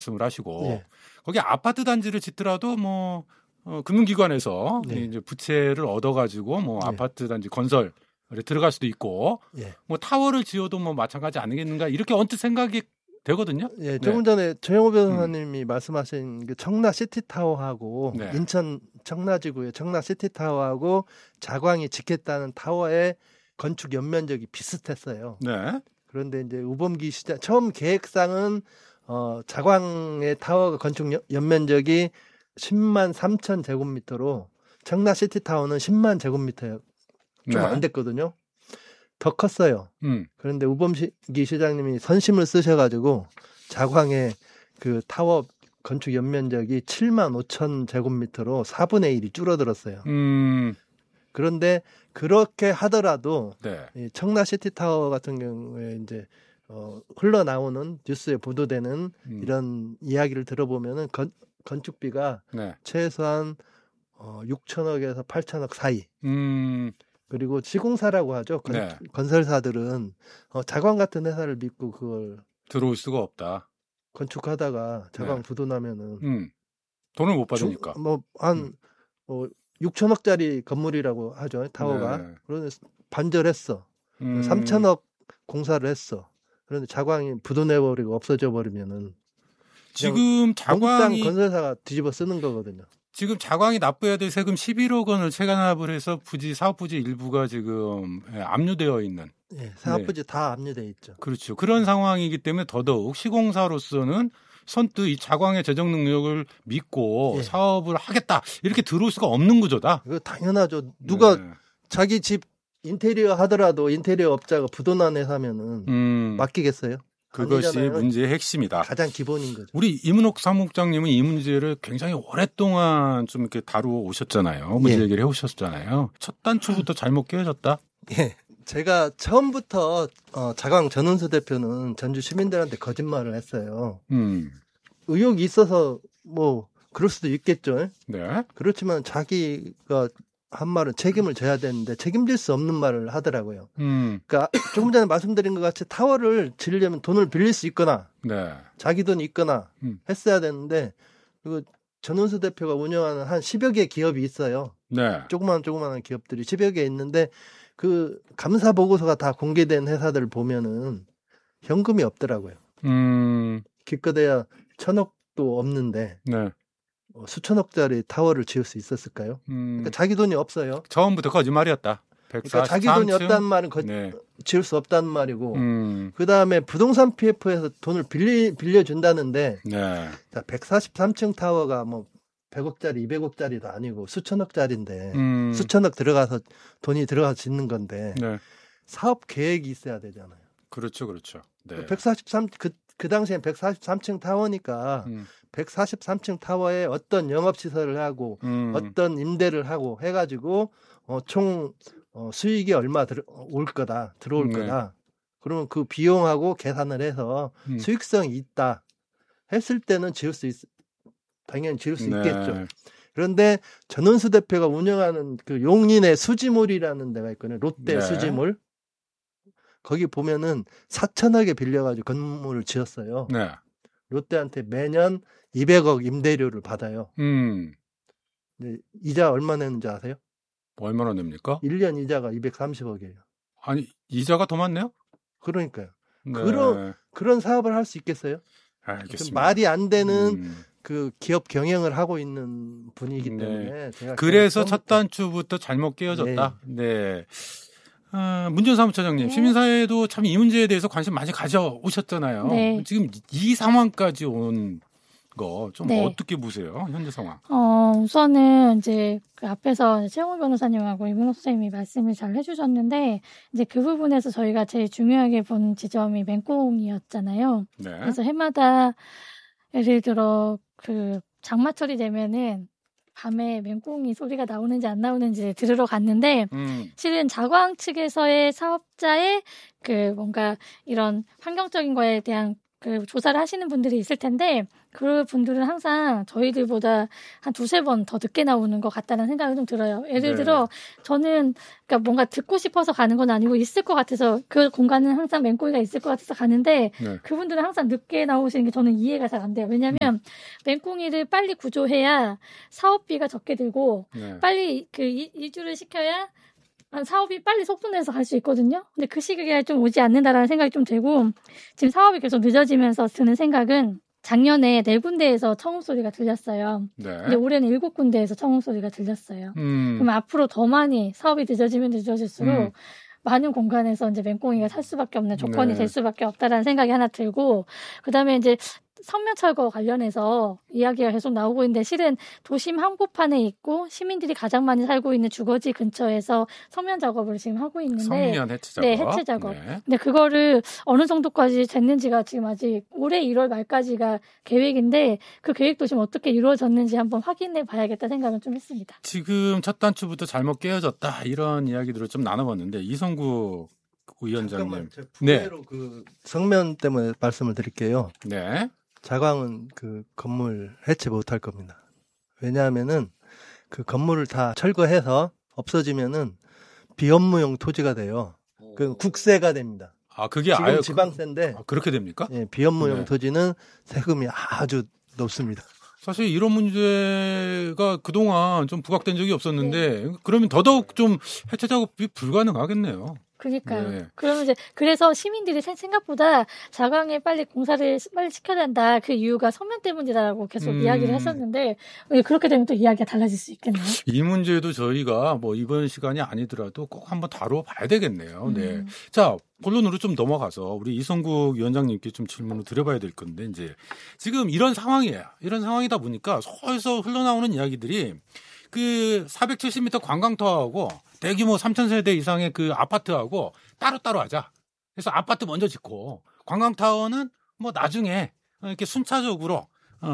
말씀을 하시고 네. 거기 아파트 단지를 짓더라도 뭐 금융기관에서 네. 이제 부채를 얻어가지고 뭐 네. 아파트 단지 건설에 들어갈 수도 있고 예. 뭐 타워를 지어도 뭐 마찬가지 아니겠는가 이렇게 언뜻 생각이 되거든요. 예, 네. 조금 전에 조영호 변호사님이 말씀하신 그 청라 시티타워하고 네. 인천 청라지구의 청라 시티타워하고 자광이 짓겠다는 타워의 건축 연면적이 비슷했어요. 네. 그런데 이제 우범기 시장 처음 계획상은 자광의 타워 건축 연면적이 10만 3천 제곱미터로 청라 시티타워는 10만 제곱미터 좀 안 됐거든요. 더 컸어요. 그런데 우범기 시장님이 선심을 쓰셔가지고 자광의 그 타워 건축 연면적이 7만 5천 제곱미터로 4분의 1이 줄어들었어요. 그런데 그렇게 하더라도 네. 이 청라 시티타워 같은 경우에 이제 흘러나오는 뉴스에 보도되는 이런 이야기를 들어보면은 건축비가 네. 최소한 6천억에서 8천억 사이. 그리고 시공사라고 하죠. 네. 건설사들은 자광 같은 회사를 믿고 그걸 들어올 수가 없다. 건축하다가 자광 네. 부도나면은 돈을 못 받으니까. 한 6천억짜리 건물이라고 하죠. 타워가. 네. 그런데 반절했어. 3천억 공사를 했어. 그런데 자광이 부도내버리고 없어져 버리면은 지금 자광이 건설사가 뒤집어 쓰는 거거든요. 지금 자광이 납부해야 될 세금 11억 원을 체납을 해서 사업부지 일부가 지금 압류되어 있는. 예, 사업부지 다 압류돼 있죠. 그렇죠. 그런 상황이기 때문에 더더욱 시공사로서는 선뜻 이 자광의 재정 능력을 믿고 예. 사업을 하겠다 이렇게 들어올 수가 없는 구조다. 이거 당연하죠. 누가 네. 자기 집 인테리어 하더라도 인테리어 업자가 부도난 회사면은 맡기겠어요? 그것이 아니잖아요. 문제의 핵심이다. 가장 기본인 거죠. 우리 이문옥 사무국장님은 이 문제를 굉장히 오랫동안 좀 이렇게 다루어 오셨잖아요. 문제 예. 얘기를 해오셨잖아요. 첫 단추부터 잘못 깨어졌다. 예. 제가 처음부터 자광 전은수 대표는 전주 시민들한테 거짓말을 했어요. 의혹이 있어서 뭐 그럴 수도 있겠죠. 네. 그렇지만 자기가 한 말은 책임을 져야 되는데 책임질 수 없는 말을 하더라고요. 그러니까 조금 전에 말씀드린 것 같이 타워를 지으려면 돈을 빌릴 수 있거나 네. 자기 돈이 있거나 했어야 되는데 그리고 전은수 대표가 운영하는 한 10여 개 기업이 있어요. 네. 조그마한 기업들이 10여 개 있는데 그 감사 보고서가 다 공개된 회사들 보면은 현금이 없더라고요. 기껏해야 1,000억도 없는데 네. 수천억짜리 타워를 지을 수 있었을까요? 그러니까 자기 돈이 없어요. 처음부터 거짓말이었다. 그러니까 자기 돈이 없다는 말은 네. 지을 수 없다는 말이고 그 다음에 부동산 PF에서 돈을 빌려준다는데 네. 143층 타워가 뭐 100억짜리 200억짜리도 아니고 수천억짜리인데 수천억 들어가서 돈이 들어가서 짓는 건데 네. 사업 계획이 있어야 되잖아요. 그렇죠. 그렇죠. 네. 143 그 당시엔 143층 타워니까 143층 타워에 어떤 영업시설을 하고 어떤 임대를 하고 해가지고 총 수익이 얼마 들어올 거다. 그러면 그 비용하고 계산을 해서 수익성이 있다 했을 때는 당연히 지을 수 있겠죠. 그런데 전은수 대표가 운영하는 그 용인의 수지몰이라는 데가 있거든요. 롯데 네. 수지몰. 거기 보면은 4천억에 빌려가지고 건물을 지었어요. 네. 롯데한테 매년 200억 임대료를 받아요. 근데 이자 얼마 내는지 아세요? 얼마나 냅니까? 1년 이자가 230억이에요. 아니 이자가 더 많네요? 그러니까요. 네. 그런 사업을 할 수 있겠어요? 알겠습니다. 말이 안 되는 그 기업 경영을 하고 있는 분이기 때문에 제가 그래서 첫 단추부터 잘못 깨어졌다. 네. 문전 사무처장님, 시민사회도 참 이 문제에 대해서 관심 많이 가져오셨잖아요. 네. 지금 이 상황까지 온 거 좀 네. 어떻게 보세요? 현재 상황. 우선은 이제 그 앞에서 최영호 변호사님하고 이문옥 선생님이 말씀을 잘 해주셨는데 이제 그 부분에서 저희가 제일 중요하게 본 지점이 맹꽁이었잖아요. 네. 그래서 해마다 예를 들어 그 장마철이 되면은 밤에 맹꽁이 소리가 나오는지 안 나오는지 들으러 갔는데 실은 자광 측에서의 사업자의 그 뭔가 이런 환경적인 거에 대한 그 조사를 하시는 분들이 있을 텐데 그 분들은 항상 저희들보다 한 2-3번 더 늦게 나오는 것 같다는 생각이 좀 들어요. 예를 들어 저는 그러니까 뭔가 듣고 싶어서 가는 건 아니고 있을 것 같아서 그 공간은 항상 맹꽁이가 있을 것 같아서 가는데 그분들은 항상 늦게 나오시는 게 저는 이해가 잘 안 돼요. 왜냐하면 맹꽁이를 빨리 구조해야 사업비가 적게 들고 빨리 그 이주를 시켜야 사업이 빨리 속도내서 갈 수 있거든요. 근데 그 시기가 좀 오지 않는다라는 생각이 좀 들고 지금 사업이 계속 늦어지면서 드는 생각은 작년에 4군데에서 청음 소리가 들렸어요. 근데 올해는 7군데에서 청음 소리가 들렸어요. 그럼 앞으로 더 많이 사업이 늦어지면 늦어질수록 많은 공간에서 이제 맹꽁이가 살 수밖에 없는 조건이 될 수밖에 없다라는 생각이 하나 들고 그다음에 이제 성면 철거 관련해서 이야기가 계속 나오고 있는데 실은 도심 한복판에 있고 시민들이 가장 많이 살고 있는 주거지 근처에서 성면 작업을 지금 하고 있는데 성면 해체 작업. 네, 해체 작업. 근데 그거를 어느 정도까지 됐는지가 지금 아직 올해 1월 말까지가 계획인데 그 계획도 지금 어떻게 이루어졌는지 한번 확인해 봐야겠다 생각은 좀 했습니다. 지금 첫 단추부터 잘못 깨어졌다 이런 이야기들을 좀 나눠봤는데 이성국 위원장님. 부대로 그 성면 때문에 말씀을 드릴게요. 네. 자광은 그 건물 해체 못할 겁니다. 왜냐하면은 그 건물을 다 철거해서 없어지면은 비업무용 토지가 돼요. 그 국세가 됩니다. 아, 그게 지금 아예 지방세인데 그렇게 됩니까? 예, 비업무용 토지는 세금이 아주 높습니다. 사실 이런 문제가 그동안 좀 부각된 적이 없었는데 그러면 더더욱 좀 해체 작업이 불가능하겠네요. 그러니까요. 그러면 이제 그래서 시민들이 생각보다 자광에 빨리 공사를 빨리 시켜야 된다. 그 이유가 성면 때문이다라고 계속 이야기를 했었는데 그렇게 되면 또 이야기가 달라질 수 있겠네요. 이 문제도 저희가 뭐 이번 시간이 아니더라도 꼭 한번 다뤄봐야 되겠네요. 네. 자, 본론으로 좀 넘어가서 우리 이성국 위원장님께 좀 질문을 드려봐야 될 건데 이제 지금 이런 상황이에요. 이런 상황이다 보니까 서울서 흘러나오는 이야기들이 그 470m 관광타워하고 대규모 3,000세대 이상의 그 아파트하고 따로따로 하자. 그래서 아파트 먼저 짓고 관광타워는 뭐 나중에 이렇게 순차적으로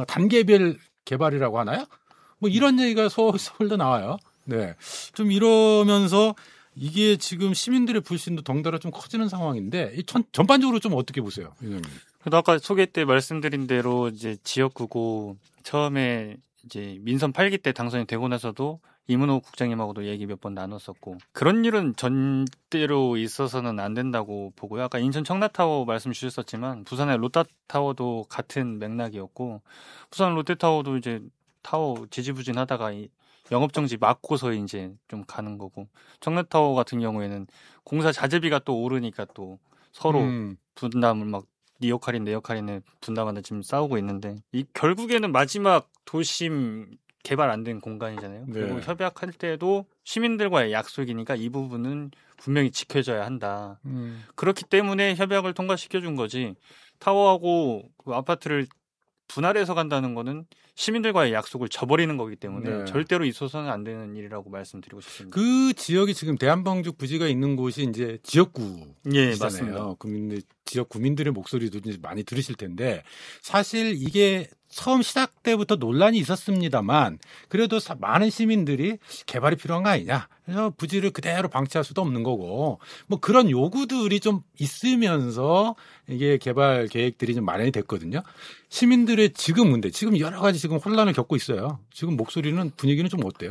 단계별 개발이라고 하나요? 뭐 이런 얘기가 서울서 흘러나와요. 네. 좀 이러면서 이게 지금 시민들의 불신도 덩달아 좀 커지는 상황인데 전반적으로 좀 어떻게 보세요, 위원님? 그래도 아까 소개 때 말씀드린 대로 이제 지역구고 처음에 이제 민선 8기 때 당선이 되고 나서도 이문호 국장님하고도 얘기 몇 번 나눴었고 그런 일은 전대로 있어서는 안 된다고 보고요. 아까 인천 청라타워 말씀 주셨었지만 부산의 롯데타워도 같은 맥락이었고 부산 롯데타워도 이제 타워 지지부진하다가 영업정지 맞고서 이제 좀 가는 거고 청라타워 같은 경우에는 공사 자재비가 또 오르니까 또 서로 분담을 막 네 역할인 내 역할인을 분담하는 지금 싸우고 있는데 이 결국에는 마지막 도심 개발 안 된 공간이잖아요. 그리고 협약할 때도 시민들과의 약속이니까 이 부분은 분명히 지켜져야 한다. 그렇기 때문에 협약을 통과시켜준 거지 타워하고 그 아파트를 분할해서 간다는 거는 시민들과의 약속을 저버리는 거기 때문에 절대로 있어서는 안 되는 일이라고 말씀드리고 싶습니다. 그 지역이 지금 대한방죽 부지가 있는 곳이 이제 지역구잖아요. 예, 맞습니다. 지역 구민들의 목소리도 이제 많이 들으실 텐데 사실 이게 처음 시작 때부터 논란이 있었습니다만 그래도 많은 시민들이 개발이 필요한 거 아니냐. 그래서 부지를 그대로 방치할 수도 없는 거고 뭐 그런 요구들이 좀 있으면서 이게 개발 계획들이 좀 마련이 됐거든요. 시민들의 지금 문제, 지금 여러 가지 지금 혼란을 겪고 있어요. 지금 목소리는 분위기는 좀 어때요?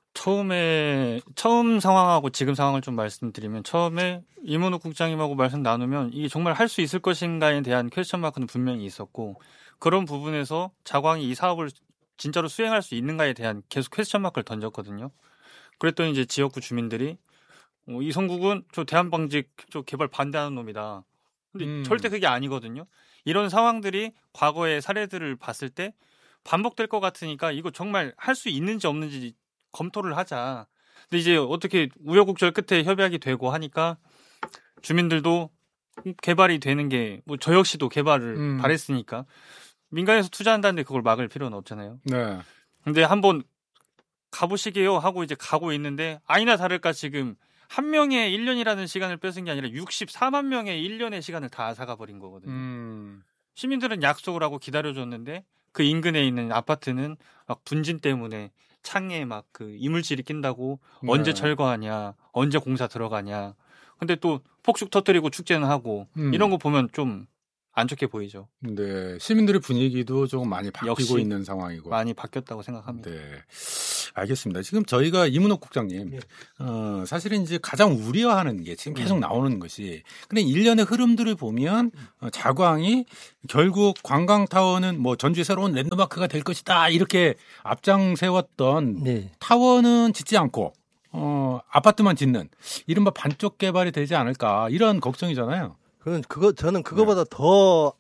처음 상황하고 지금 상황을 좀 말씀드리면 처음에 이문호 국장님하고 말씀 나누면 이게 정말 할 수 있을 것인가에 대한 퀘스천 마크는 분명히 있었고 그런 부분에서 자광이 이 사업을 진짜로 수행할 수 있는가에 대한 계속 퀘스천 마크를 던졌거든요. 그랬더니 이제 지역구 주민들이 이성국은 저 대한방직 저 개발 반대하는 놈이다. 근데 절대 그게 아니거든요. 이런 상황들이 과거의 사례들을 봤을 때 반복될 것 같으니까 이거 정말 할 수 있는지 없는지 검토를 하자. 근데 이제 어떻게 우여곡절 끝에 협약이 되고 하니까 주민들도 개발이 되는 게 뭐 저 역시도 개발을 바랬으니까 민간에서 투자한다는데 그걸 막을 필요는 없잖아요. 네. 근데 한번 가보시게요 하고 이제 가고 있는데 아니나 다를까 지금 한 명의 1년이라는 시간을 뺏은 게 아니라 64만 명의 1년의 시간을 다 앗아가버린 거거든요. 시민들은 약속을 하고 기다려줬는데 그 인근에 있는 아파트는 막 분진 때문에 창에 막 그 이물질이 낀다고 언제 철거하냐, 언제 공사 들어가냐. 근데 또 폭죽 터뜨리고 축제는 하고 이런 거 보면 좀 안 좋게 보이죠. 네, 시민들의 분위기도 조금 많이 바뀌고 있는 상황이고 많이 바뀌었다고 생각합니다. 네, 알겠습니다. 지금 저희가 이문옥 국장님, 사실은 이제 가장 우려하는 게 지금 계속 나오는 것이, 근데 일련의 흐름들을 보면 자광이 결국 관광타워는 뭐 전주의 새로운 랜드마크가 될 것이다 이렇게 앞장 세웠던 타워는 짓지 않고 아파트만 짓는 이른바 반쪽 개발이 되지 않을까 이런 걱정이잖아요. 저는 그거보다 더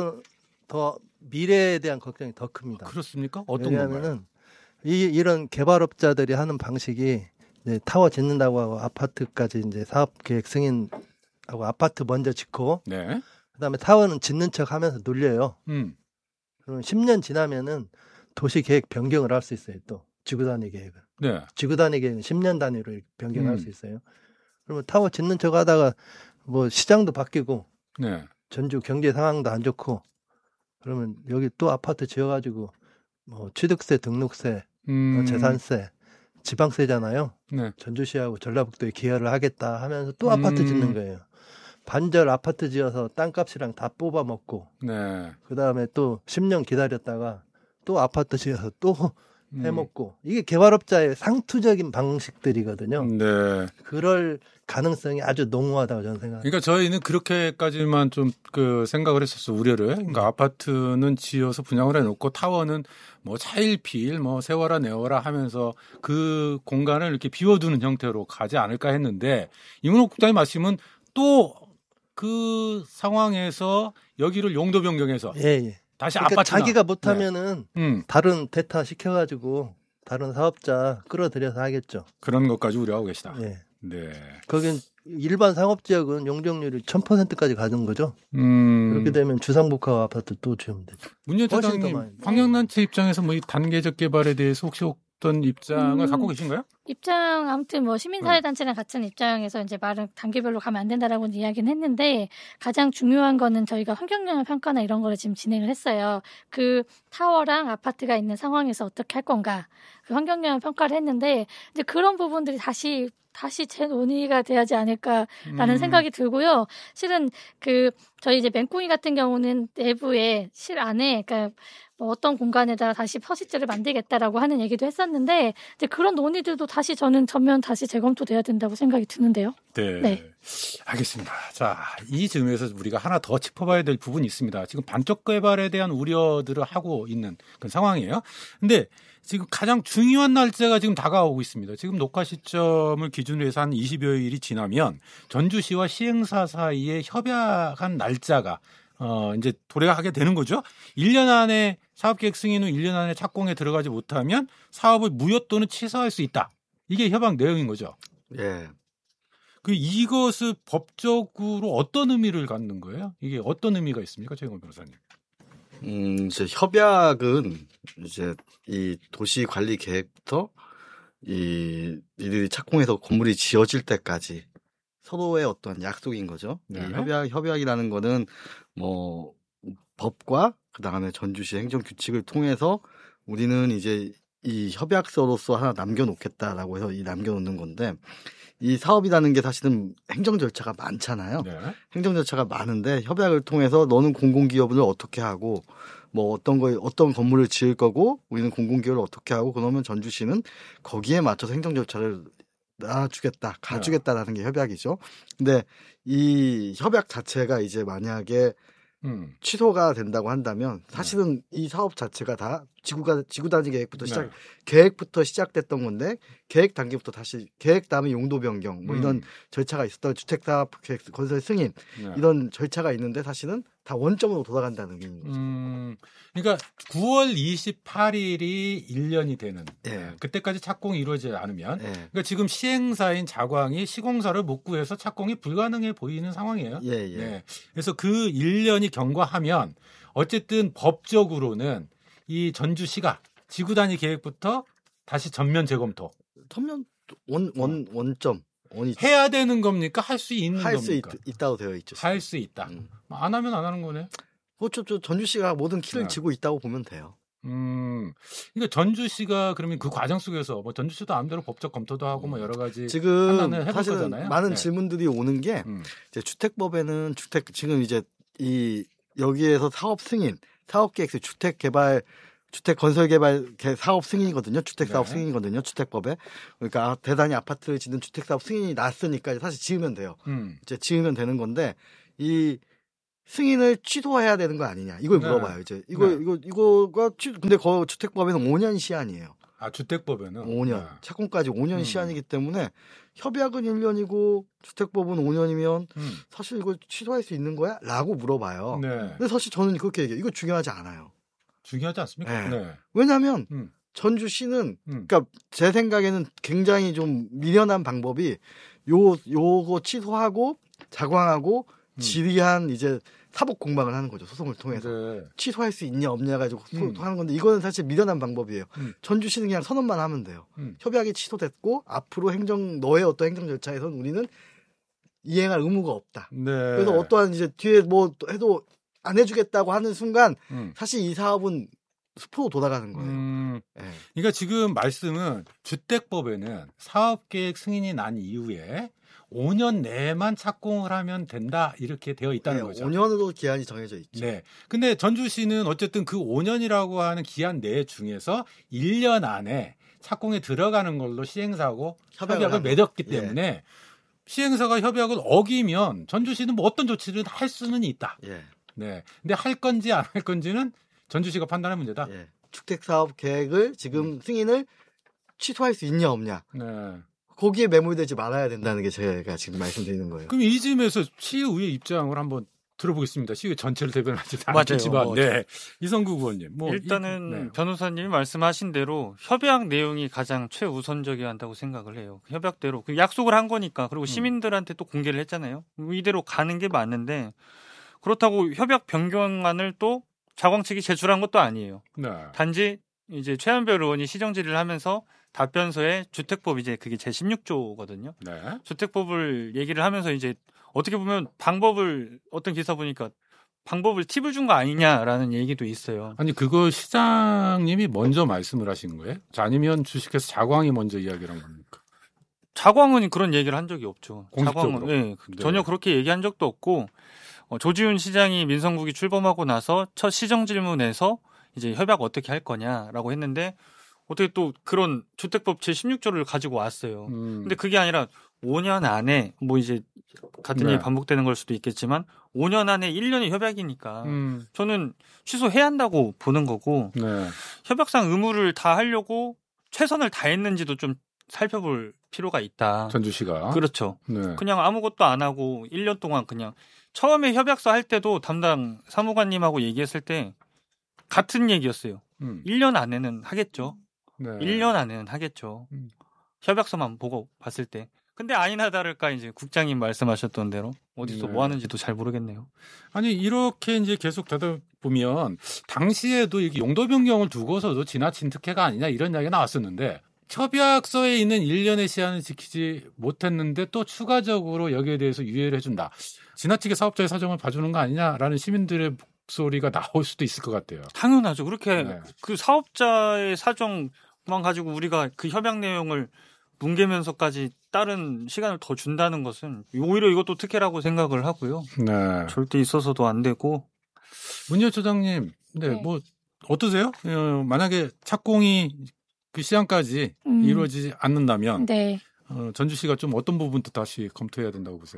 미래에 대한 걱정이 더 큽니다. 그렇습니까? 어떤 왜냐하면은 이런 개발업자들이 하는 방식이 이제 타워 짓는다고 하고 아파트까지 이제 사업 계획 승인하고 아파트 먼저 짓고, 그다음에 타워는 짓는 척하면서 눌려요. 그러면 10년 지나면은 도시 계획 변경을 할 수 있어요. 또 지구 단위 계획을. 지구 단위 계획은 10년 단위로 변경할 수 있어요. 그러면 타워 짓는 척하다가 뭐 시장도 바뀌고, 전주 경제 상황도 안 좋고, 그러면 여기 또 아파트 지어가지고 뭐 취득세, 등록세, 재산세, 지방세잖아요. 전주시하고 전라북도에 기여를 하겠다 하면서 또 아파트 짓는 거예요. 반절 아파트 지어서 땅값이랑 다 뽑아 먹고, 그 다음에 또 10년 기다렸다가 또 아파트 지어서 또 해먹고, 이게 개발업자의 상투적인 방식들이거든요. 그럴 가능성이 아주 농후하다고 저는 생각합니다. 그러니까 저희는 그렇게까지만 좀 그 생각을 했었어, 우려를. 그러니까 아파트는 지어서 분양을 해놓고 타워는 뭐 차일피일 뭐 세워라 내워라 하면서 그 공간을 이렇게 비워두는 형태로 가지 않을까 했는데, 이문옥 국장님 말씀은 또 그 상황에서 여기를 용도 변경해서 다시 그러니까 아파트나 자기가 못하면은 다른 대타 시켜가지고 다른 사업자 끌어들여서 하겠죠. 그런 것까지 우려하고 계시다. 거긴 일반 상업지역은 용적률이 1000%까지 가는 거죠. 그렇게 되면 주상복합 아파트 또 지으면 되죠. 문재인 대통령님, 환경단체 입장에서 뭐 이 단계적 개발에 대해서 혹시 어떤 입장을 갖고 계신가요? 입장 아무튼 뭐 시민사회단체랑 같은 입장에서 이제 말은 단계별로 가면 안 된다라고 이야기는 했는데, 가장 중요한 거는 저희가 환경영향 평가나 이런 거를 지금 진행을 했어요. 그 타워랑 아파트가 있는 상황에서 어떻게 할 건가, 그 환경영향 평가를 했는데, 이제 그런 부분들이 다시 재논의가 돼야지 않을까라는 생각이 들고요. 실은 저희 이제 맹꽁이 같은 경우는 내부에 실 안에, 그러니까 뭐 어떤 공간에다가 다시 퍼시지를 만들겠다라고 하는 얘기도 했었는데, 이제 그런 논의들도 다시 저는 전면 다시 재검토돼야 된다고 생각이 드는데요. 알겠습니다. 자, 이 점에서 우리가 하나 더 짚어봐야 될 부분이 있습니다. 지금 반쪽 개발에 대한 우려들을 하고 있는 그런 상황이에요. 근데 지금 가장 중요한 날짜가 지금 다가오고 있습니다. 지금 녹화 시점을 기준으로 해서 한 20여일이 지나면 전주시와 시행사 사이에 협약한 날짜가 이제 도래가 하게 되는 거죠. 1년 안에 사업계획 승인 후 1년 안에 착공에 들어가지 못하면 사업을 무효 또는 취소할 수 있다. 이게 협약 내용인 거죠. 이것을 법적으로 어떤 의미를 갖는 거예요? 이게 어떤 의미가 있습니까, 최영원 변호사님? 이제 협약은 이제 이 도시 관리 계획부터 이들이 착공해서 건물이 지어질 때까지 서로의 어떤 약속인 거죠. 협약이라는 거는 뭐 법과 그 다음에 전주시 행정 규칙을 통해서 우리는 이제 이 협약서로서 하나 남겨놓겠다라고 해서 남겨놓는 건데, 이 사업이라는 게 사실은 행정 절차가 많잖아요. 행정 절차가 많은데 협약을 통해서 너는 공공기업을 어떻게 하고 뭐 어떤 건물을 지을 거고 우리는 공공기업을 어떻게 하고, 그러면 전주시는 거기에 맞춰서 행정 절차를 놔주겠다, 가주겠다라는 게 협약이죠. 근데 이 협약 자체가 이제 만약에 취소가 된다고 한다면 사실은 이 사업 자체가 다 지구 단위 계획부터 시작됐던 건데, 계획 단계부터 다시 계획 다음에 용도 변경 뭐 이런 절차가 있었던 주택사업 계획 건설 승인 이런 절차가 있는데 사실은 다 원점으로 돌아간다는 의미인 거죠. 그러니까 9월 28일이 1년이 되는 그때까지 착공이 이루어지지 않으면 그러니까 지금 시행사인 자광이 시공사를 못 구해서 착공이 불가능해 보이는 상황이에요. 그래서 그 1년이 경과하면 어쨌든 법적으로는 이 전주시가 지구 단위 계획부터 다시 전면 재검토. 원점 해야 되는 겁니까? 할 수 있는 겁니까? 할 수 있다고 되어 있죠. 할 수 있다. 안 하면 안 하는 거네. 전주시가 모든 키를 쥐고 있다고 보면 돼요. 그러니까 전주시가 그러면 그 과정 속에서 뭐 전주시도 마음대로 법적 검토도 하고 뭐 여러 가지 지금 사실은 많은 질문들이 오는 게 이제 주택법에는 지금 이제 이 여기에서 사업 승인, 사업계획, 주택 건설 개발 사업 승인이거든요. 주택 사업 승인이거든요. 주택법에. 그러니까 대단히 아파트를 짓는 주택 사업 승인이 났으니까 사실 지으면 돼요. 이제 지으면 되는 건데 이 승인을 취소해야 되는 거 아니냐. 이걸 물어봐요. 이제 이거가 근데 그 주택법에는 5년 시한이에요. 아, 주택법에는 5년. 착공까지 5년 시한이기 때문에 협약은 1년이고 주택법은 5년이면 사실 이거 취소할 수 있는 거야? 라고 물어봐요. 네. 근데 사실 저는 그렇게 얘기해요. 이거 중요하지 않아요. 중요하지 않습니까? 네. 네. 왜냐하면 전주시는 그러니까 제 생각에는 굉장히 좀 미련한 방법이 요거 취소하고 자광하고 지리한 이제 사법 공방을 하는 거죠. 소송을 통해서. 네. 취소할 수 있냐 없냐 가지고 하는 건데 이거는 사실 미련한 방법이에요. 전주시는 그냥 선언만 하면 돼요. 협약이 취소됐고 앞으로 너의 어떤 행정 절차에서는 우리는 이행할 의무가 없다. 네. 그래서 어떠한 이제 뒤에 뭐 해도 안 해주겠다고 하는 순간 사실 이 사업은 숲으로 돌아가는 거예요. 네. 그러니까 지금 말씀은 주택법에는 사업계획 승인이 난 이후에 5년 내만 착공을 하면 된다 이렇게 되어 있다는 거죠. 5년으로 기한이 정해져 있죠. 네. 근데 전주시는 어쨌든 그 5년이라고 하는 기한 내 중에서 1년 안에 착공에 들어가는 걸로 시행사하고 협약을 맺었기 때문에 시행사가 협약을 어기면 전주시는 뭐 어떤 조치를 할 수는 있다. 네. 근데 할 건지 안 할 건지는 전주시가 판단할 문제다. 주택사업 계획을 지금 승인을 취소할 수 있냐 없냐. 네. 거기에 매몰되지 말아야 된다는 게 제가 지금 말씀드리는 거예요. 그럼 이 점에서 시의회 입장을 한번 들어보겠습니다. 시의회 전체를 대변하지 않겠지만, 네. 이성국 의원님. 일단은 변호사님이 말씀하신 대로 협약 내용이 가장 최우선적이어야 한다고 생각을 해요. 협약대로 약속을 한 거니까 그리고 시민들한테 또 공개를 했잖아요. 이대로 가는 게 맞는데 그렇다고 협약 변경안을 또 자광 측이 제출한 것도 아니에요. 네. 단지 이제 최한별 의원이 시정 질의를 하면서 답변서에 주택법 이제 그게 제16조거든요. 네. 주택법을 얘기를 하면서 이제 어떻게 보면 방법을 어떤 기사 보니까 방법을 팁을 준 거 아니냐라는 얘기도 있어요. 아니 그거 시장님이 먼저 말씀을 하신 거예요? 아니면 주식회사 자광이 먼저 이야기를 한 겁니까? 자광은 그런 얘기를 한 적이 없죠. 공식적으로. 자광은 전혀 그렇게 얘기한 적도 없고 조지훈 시장이 민성국이 출범하고 나서 첫 시정 질문에서 이제 협약 어떻게 할 거냐라고 했는데 어떻게 또 그런 주택법 제16조를 가지고 왔어요. 근데 그게 아니라 5년 안에 뭐 이제 같은 얘기 반복되는 걸 수도 있겠지만 5년 안에 1년의 협약이니까 저는 취소해야 한다고 보는 거고 협약상 의무를 다 하려고 최선을 다했는지도 좀 살펴볼 필요가 있다. 전주시가. 그렇죠. 네. 그냥 아무것도 안 하고 1년 동안 그냥 처음에 협약서 할 때도 담당 사무관님하고 얘기했을 때 같은 얘기였어요. 1년 안에는 하겠죠. 네. 1년 안에는 하겠죠. 협약서만 보고 봤을 때. 근데 아니나 다를까 이제 국장님 말씀하셨던 대로 어디서 뭐 하는지도 잘 모르겠네요. 아니 이렇게 이제 계속 되다 보면 당시에도 이렇게 용도 변경을 두고서도 지나친 특혜가 아니냐 이런 이야기가 나왔었는데 협약서에 있는 1년의 시한을 지키지 못했는데 또 추가적으로 여기에 대해서 유예를 해준다. 지나치게 사업자의 사정을 봐주는 거 아니냐라는 시민들의 목소리가 나올 수도 있을 것 같아요. 당연하죠. 그렇게 그 사업자의 사정만 가지고 우리가 그 협약 내용을 뭉개면서까지 다른 시간을 더 준다는 것은 오히려 이것도 특혜라고 생각을 하고요. 네. 절대 있어서도 안 되고. 문희호 처장님, 뭐 어떠세요? 만약에 착공이 그 시한까지 이루어지지 않는다면 전주시가 좀 어떤 부분도 다시 검토해야 된다고 보세요?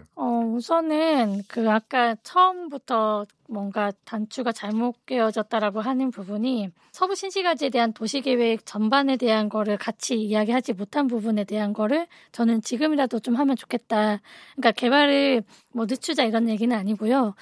우선은 그 아까 처음부터 뭔가 단추가 잘못 끼워졌다라고 하는 부분이 서부 신시가지에 대한 도시계획 전반에 대한 거를 같이 이야기하지 못한 부분에 대한 거를 저는 지금이라도 좀 하면 좋겠다. 그러니까 개발을 뭐 늦추자 이런 얘기는 아니고요.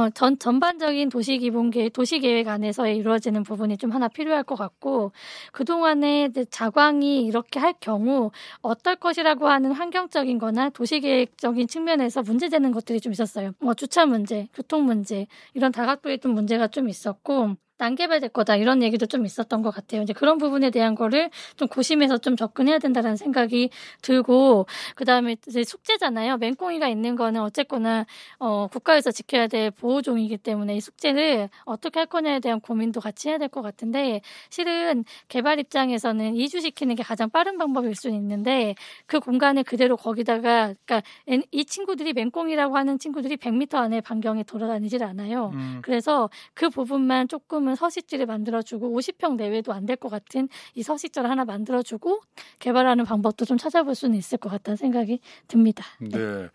전반적인 도시계획 안에서 이루어지는 부분이 좀 하나 필요할 것 같고 그동안에 자광이 이렇게 할 경우 어떨 것이라고 하는 환경적인 거나 도시계획적인 측면에서 문제되는 것들이 좀 있었어요. 주차 문제, 교통 문제 이런 다각도의 좀 문제가 좀 있었고 난개발될 거다 이런 얘기도 좀 있었던 것 같아요. 이제 그런 부분에 대한 거를 좀 고심해서 좀 접근해야 된다라는 생각이 들고 그다음에 이제 숙제잖아요. 맹꽁이가 있는 거는 어쨌거나 국가에서 지켜야 될 보호종이기 때문에 이 숙제를 어떻게 할 거냐에 대한 고민도 같이 해야 될 것 같은데 실은 개발 입장에서는 이주시키는 게 가장 빠른 방법일 수는 있는데 그 공간을 그대로 거기다가 그러니까 이 친구들이 맹꽁이라고 하는 친구들이 100m 안에 반경에 돌아다니질 않아요. 그래서 그 부분만 조금은 서식지를 만들어주고 50평 내외도 안 될 것 같은 이 서식지를 하나 만들어주고 개발하는 방법도 좀 찾아볼 수는 있을 것 같다는 생각이 듭니다. 네.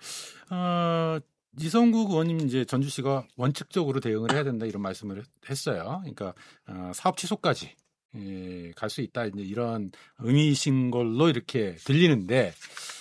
이성국 의원님 이제 전주시가 원칙적으로 대응을 해야 된다 이런 말씀을 했어요. 그러니까 사업 취소까지 갈 수 있다 이제 이런 의미이신 걸로 이렇게 들리는데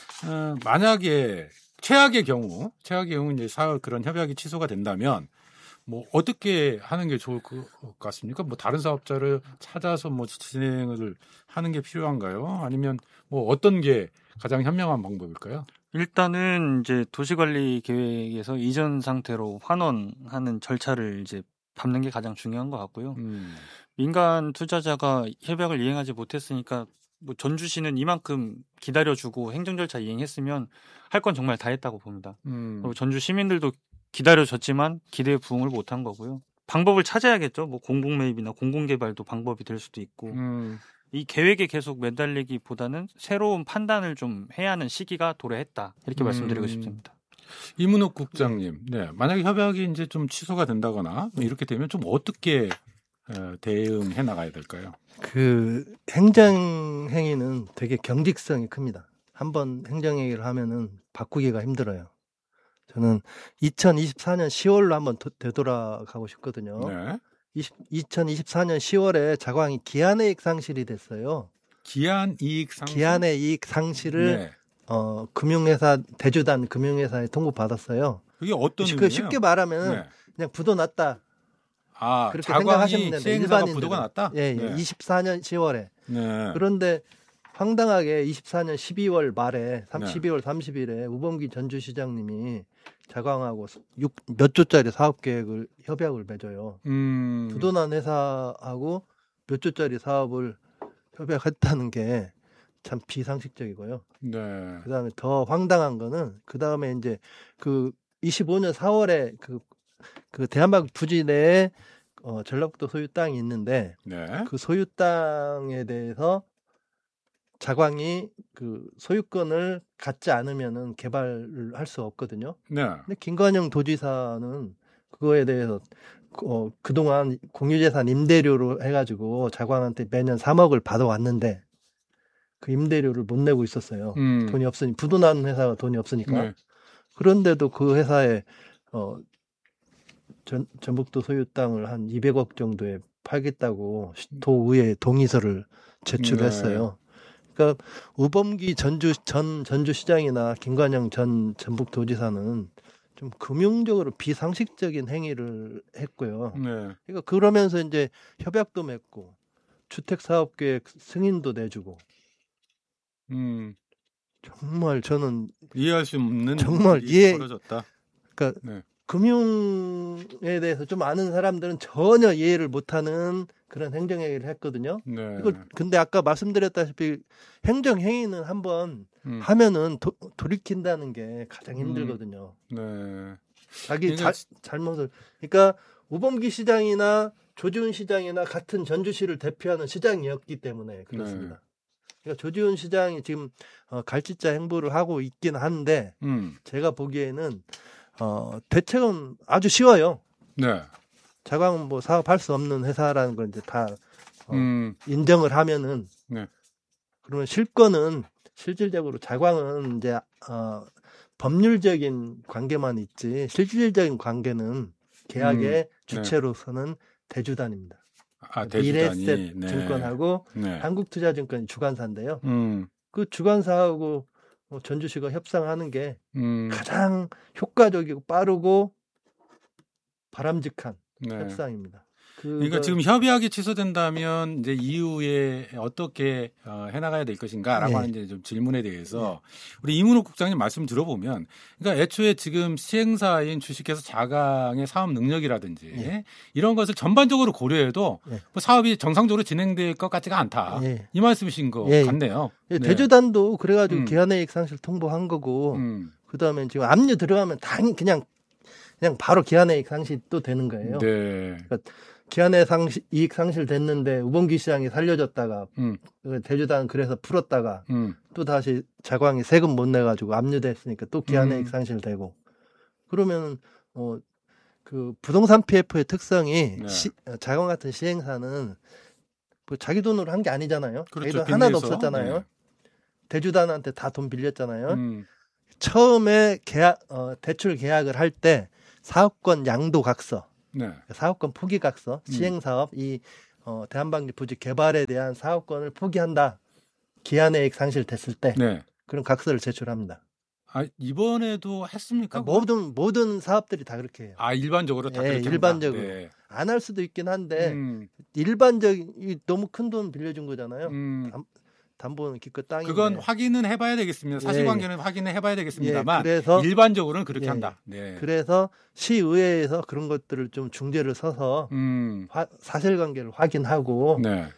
만약에 최악의 경우 이제 그런 협약이 취소가 된다면 뭐 어떻게 하는 게 좋을 것 같습니까? 뭐 다른 사업자를 찾아서 뭐 진행을 하는 게 필요한가요? 아니면 뭐 어떤 게 가장 현명한 방법일까요? 일단은 이제 도시관리 계획에서 이전 상태로 환원하는 절차를 이제 밟는 게 가장 중요한 것 같고요. 민간 투자자가 협약을 이행하지 못했으니까 뭐 전주시는 이만큼 기다려주고 행정 절차 이행했으면 할 건 정말 다 했다고 봅니다. 그리고 전주 시민들도 기다려줬지만 기대에 부응을 못한 거고요. 방법을 찾아야겠죠. 뭐 공공매입이나 공공개발도 방법이 될 수도 있고 이 계획에 계속 매달리기보다는 새로운 판단을 좀 해야 하는 시기가 도래했다. 이렇게 말씀드리고 싶습니다. 이문옥 국장님, 네, 만약에 협약이 이제 좀 취소가 된다거나 이렇게 되면 좀 어떻게 대응해 나가야 될까요? 그 행정행위는 되게 경직성이 큽니다. 한번 행정행위를 하면은 바꾸기가 힘들어요. 저는 2024년 10월로 한번 되돌아가고 싶거든요. 네. 2024년 10월에 자광이 기한이익 상실이 됐어요. 기한이익 상실? 기한의 이익 상실을 네. 금융회사 대주단 금융회사에 통보받았어요. 그게 어떤 의미예요? 쉽게 말하면 네. 그냥 부도 났다. 그렇게 생각하시면 되는데 일반인들은 부도가 났다? 예, 네. 24년 10월에. 네. 그런데 황당하게 24년 12월 말에 12월 30일에 우범기 전주시장님이 자광하고 몇 조짜리 사업 계획을 협약을 맺어요. 부도난 회사하고 몇 조짜리 사업을 협약했다는 게 참 비상식적이고요. 네. 그다음에 더 황당한 거는 그다음에 이제 그 25년 4월에 그 대한민국 부지 내에 전라북도 소유 땅이 있는데 네. 그 소유 땅에 대해서 자광이 그 소유권을 갖지 않으면은 개발을 할 수 없거든요. 네. 근데 김관영 도지사는 그거에 대해서 그동안 공유재산 임대료로 해가지고 자광한테 매년 3억을 받아왔는데 그 임대료를 못 내고 있었어요. 돈이 없으니 부도난 회사가 돈이 없으니까. 네. 그런데도 그 회사에 전북도 소유 땅을 한 200억 정도에 팔겠다고 도의회 동의서를 제출했어요. 그러니까 우범기 전주시장이나 김관영 전 전북도지사는 좀 금융적으로 비상식적인 행위를 했고요. 네. 그러니까 그러면서 이제 협약도 맺고 주택사업계획 승인도 내주고 정말 저는 이해할 수 없는 정말 벌어졌다. 그러니까 네. 금융에 대해서 좀 아는 사람들은 전혀 이해를 못하는 그런 행정행위를 했거든요. 네. 이걸 근데 아까 말씀드렸다시피 행정행위는 한번 하면은 돌이킨다는 게 가장 힘들거든요. 네. 자기 잘못을 그러니까 우범기 시장이나 조지훈 시장이나 같은 전주시를 대표하는 시장이었기 때문에 그렇습니다. 네. 그러니까 조지훈 시장이 지금 갈짓자 행보를 하고 있긴 한데 제가 보기에는 대책은 아주 쉬워요. 네. 자광은 뭐 사업할 수 없는 회사라는 걸 이제 다 인정을 하면은 네. 그러면 실권은 실질적으로 자광은 이제 법률적인 관계만 있지 실질적인 관계는 계약의 주체로서는 대주단입니다. 미래에셋 네. 증권하고 네. 한국투자증권이 주관사인데요. 그 주관사하고 전주시가 협상하는 게 가장 효과적이고 빠르고 바람직한 협상입니다. 그러니까 지금 협약이 취소된다면 이제 이후에 어떻게 해나가야 될 것인가라고 하는 이제 좀 질문에 대해서 우리 이문호 국장님 말씀 들어보면, 그러니까 애초에 지금 시행사인 주식회사 자강의 사업 능력이라든지 이런 것을 전반적으로 고려해도 뭐 사업이 정상적으로 진행될 것 같지가 않다. 이 말씀이신 것 같네요. 대주단도 그래가지고 기한이익 상실 통보한 거고, 그 다음에 지금 압류 들어가면 당연히 그냥 바로 기한이익 상실 또 되는 거예요. 그러니까 기한이익 상실 됐는데 우범기 시장이 살려줬다가 대주단은 그래서 풀었다가 또 다시 자광이 세금 못 내가지고 압류됐으니까 또 기한이익 상실되고, 그러면 그 부동산 PF의 특성이 자광 같은 시행사는 뭐 자기 돈으로 한 게 아니잖아요. 그렇죠. 자기 돈 하나도 없었잖아요. 대주단한테 다 돈 빌렸잖아요. 처음에 대출 계약을 할 때 사업권 양도각서, 사업권 포기각서, 시행사업, 이 대한방지 부지 개발에 대한 사업권을 포기한다. 기한이익 상실됐을 때 그런 각서를 제출합니다. 아, 이번에도 했습니까? 모든 사업들이 다 그렇게 해요. 아, 일반적으로 다 그렇게 일반적으로. 안 할 수도 있긴 한데 일반적인 너무 큰 돈 빌려준 거잖아요. 담보는 기껏 땅인데. 그건 확인은 해봐야 되겠습니다. 사실관계는 확인을 해봐야 되겠습니다만 그래서 일반적으로는 그렇게 한다. 그래서 시의회에서 그런 것들을 좀 중재를 서서 사실관계를 확인하고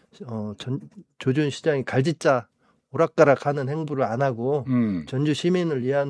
조준 시장이 갈짓자 오락가락하는 행보를 안 하고 전주 시민을 위한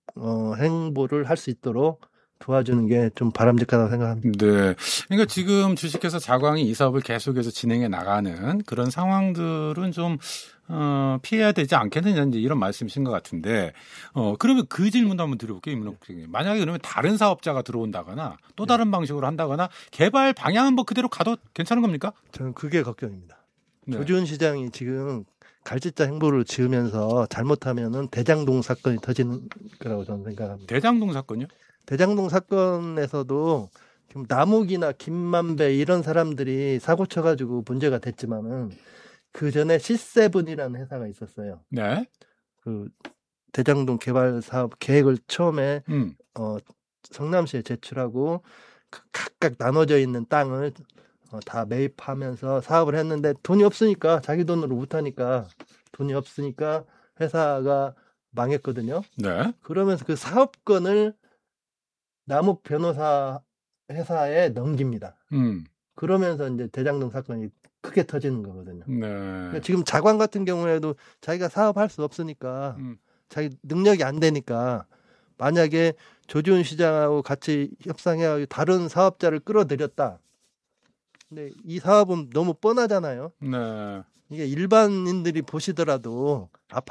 행보를 할 수 있도록 도와주는 게 좀 바람직하다고 생각합니다. 네. 그러니까 지금 주식회사 자광이 이 사업을 계속해서 진행해 나가는 그런 상황들은 좀 피해야 되지 않겠느냐, 이제 이런 말씀이신 것 같은데, 그러면 그 질문도 한번 드려볼게요, 이문호 국장님. 만약에 그러면 다른 사업자가 들어온다거나 또 다른 방식으로 한다거나 개발 방향은 뭐 그대로 가도 괜찮은 겁니까? 저는 그게 걱정입니다. 조준 시장이 지금 갈짓자 행보를 지으면서 잘못하면은 대장동 사건이 터지는 거라고 저는 생각합니다. 대장동 사건요? 대장동 사건에서도 남욱이나 김만배 이런 사람들이 사고 쳐가지고 문제가 됐지만은 그 전에 C7이라는 회사가 있었어요. 그 대장동 개발 사업 계획을 처음에 성남시에 제출하고 각각 나눠져 있는 땅을 다 매입하면서 사업을 했는데 돈이 없으니까 자기 돈으로 못하니까 돈이 없으니까 회사가 망했거든요. 그러면서 그 사업권을 남욱 변호사 회사에 넘깁니다. 그러면서 이제 대장동 사건이 크게 터지는 거거든요. 그러니까 지금 자광 같은 경우에도 자기가 사업할 수 없으니까 자기 능력이 안 되니까 만약에 조지훈 시장하고 같이 협상해서 다른 사업자를 끌어들였다. 근데 이 사업은 너무 뻔하잖아요. 이게 일반인들이 보시더라도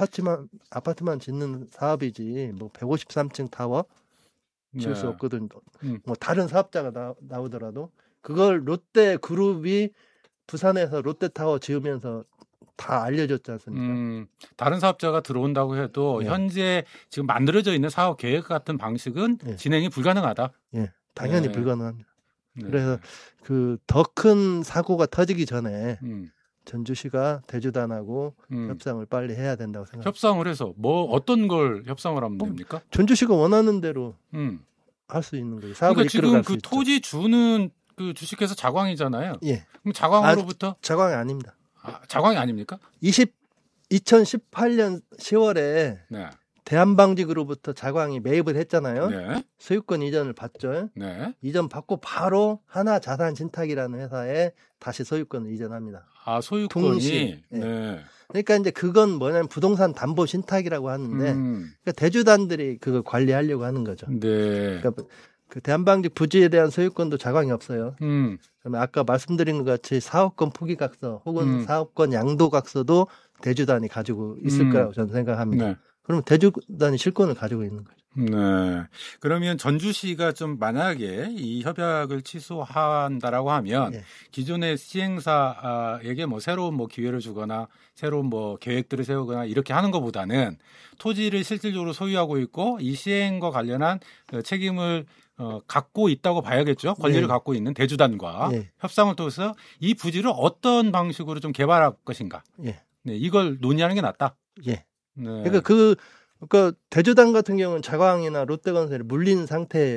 아파트만 짓는 사업이지 뭐 153층 타워 지을 수 없거든. 뭐 다른 사업자가 나오더라도 그걸 롯데 그룹이 부산에서 롯데타워 지으면서 다 알려줬지 않습니까? 다른 사업자가 들어온다고 해도 현재 지금 만들어져 있는 사업 계획 같은 방식은 진행이 불가능하다. 당연히 불가능합니다. 그래서 그 더 큰 사고가 터지기 전에 전주시가 대주단하고 협상을 빨리 해야 된다고 생각합니다. 협상을 해서 뭐 어떤 걸 협상을 하면 됩니까? 전주시가 원하는 대로 할 수 있는 거예요. 사업을 그러니까 지금 그 토지 주는 그 주식회사 자광이잖아요. 그럼 자광으로부터 자광이 아닙니다. 자광이 아닙니까? 2018년 10월에 대한방직으로부터 자광이 매입을 했잖아요. 소유권 이전을 받죠. 이전 받고 바로 하나자산신탁이라는 회사에 다시 소유권을 이전합니다. 소유권이. 그러니까 이제 그건 뭐냐면 부동산 담보 신탁이라고 하는데 그러니까 대주단들이 그걸 관리하려고 하는 거죠. 그러니까 그 대한방직 부지에 대한 소유권도 자광이 없어요. 그러면 아까 말씀드린 것 같이 사업권 포기각서 혹은 사업권 양도각서도 대주단이 가지고 있을 거라고 저는 생각합니다. 그러면 대주단이 실권을 가지고 있는 거죠. 그러면 전주시가 좀 만약에 이 협약을 취소한다라고 하면 기존의 시행사에게 뭐 새로운 뭐 기회를 주거나 새로운 뭐 계획들을 세우거나 이렇게 하는 것보다는 토지를 실질적으로 소유하고 있고 이 시행과 관련한 책임을 갖고 있다고 봐야겠죠. 권리를 갖고 있는 대주단과 협상을 통해서 이 부지를 어떤 방식으로 좀 개발할 것인가. 이걸 논의하는 게 낫다. 그러니까 그러니까 대주단 같은 경우는 자광이나 롯데건설이 물린 상태예요.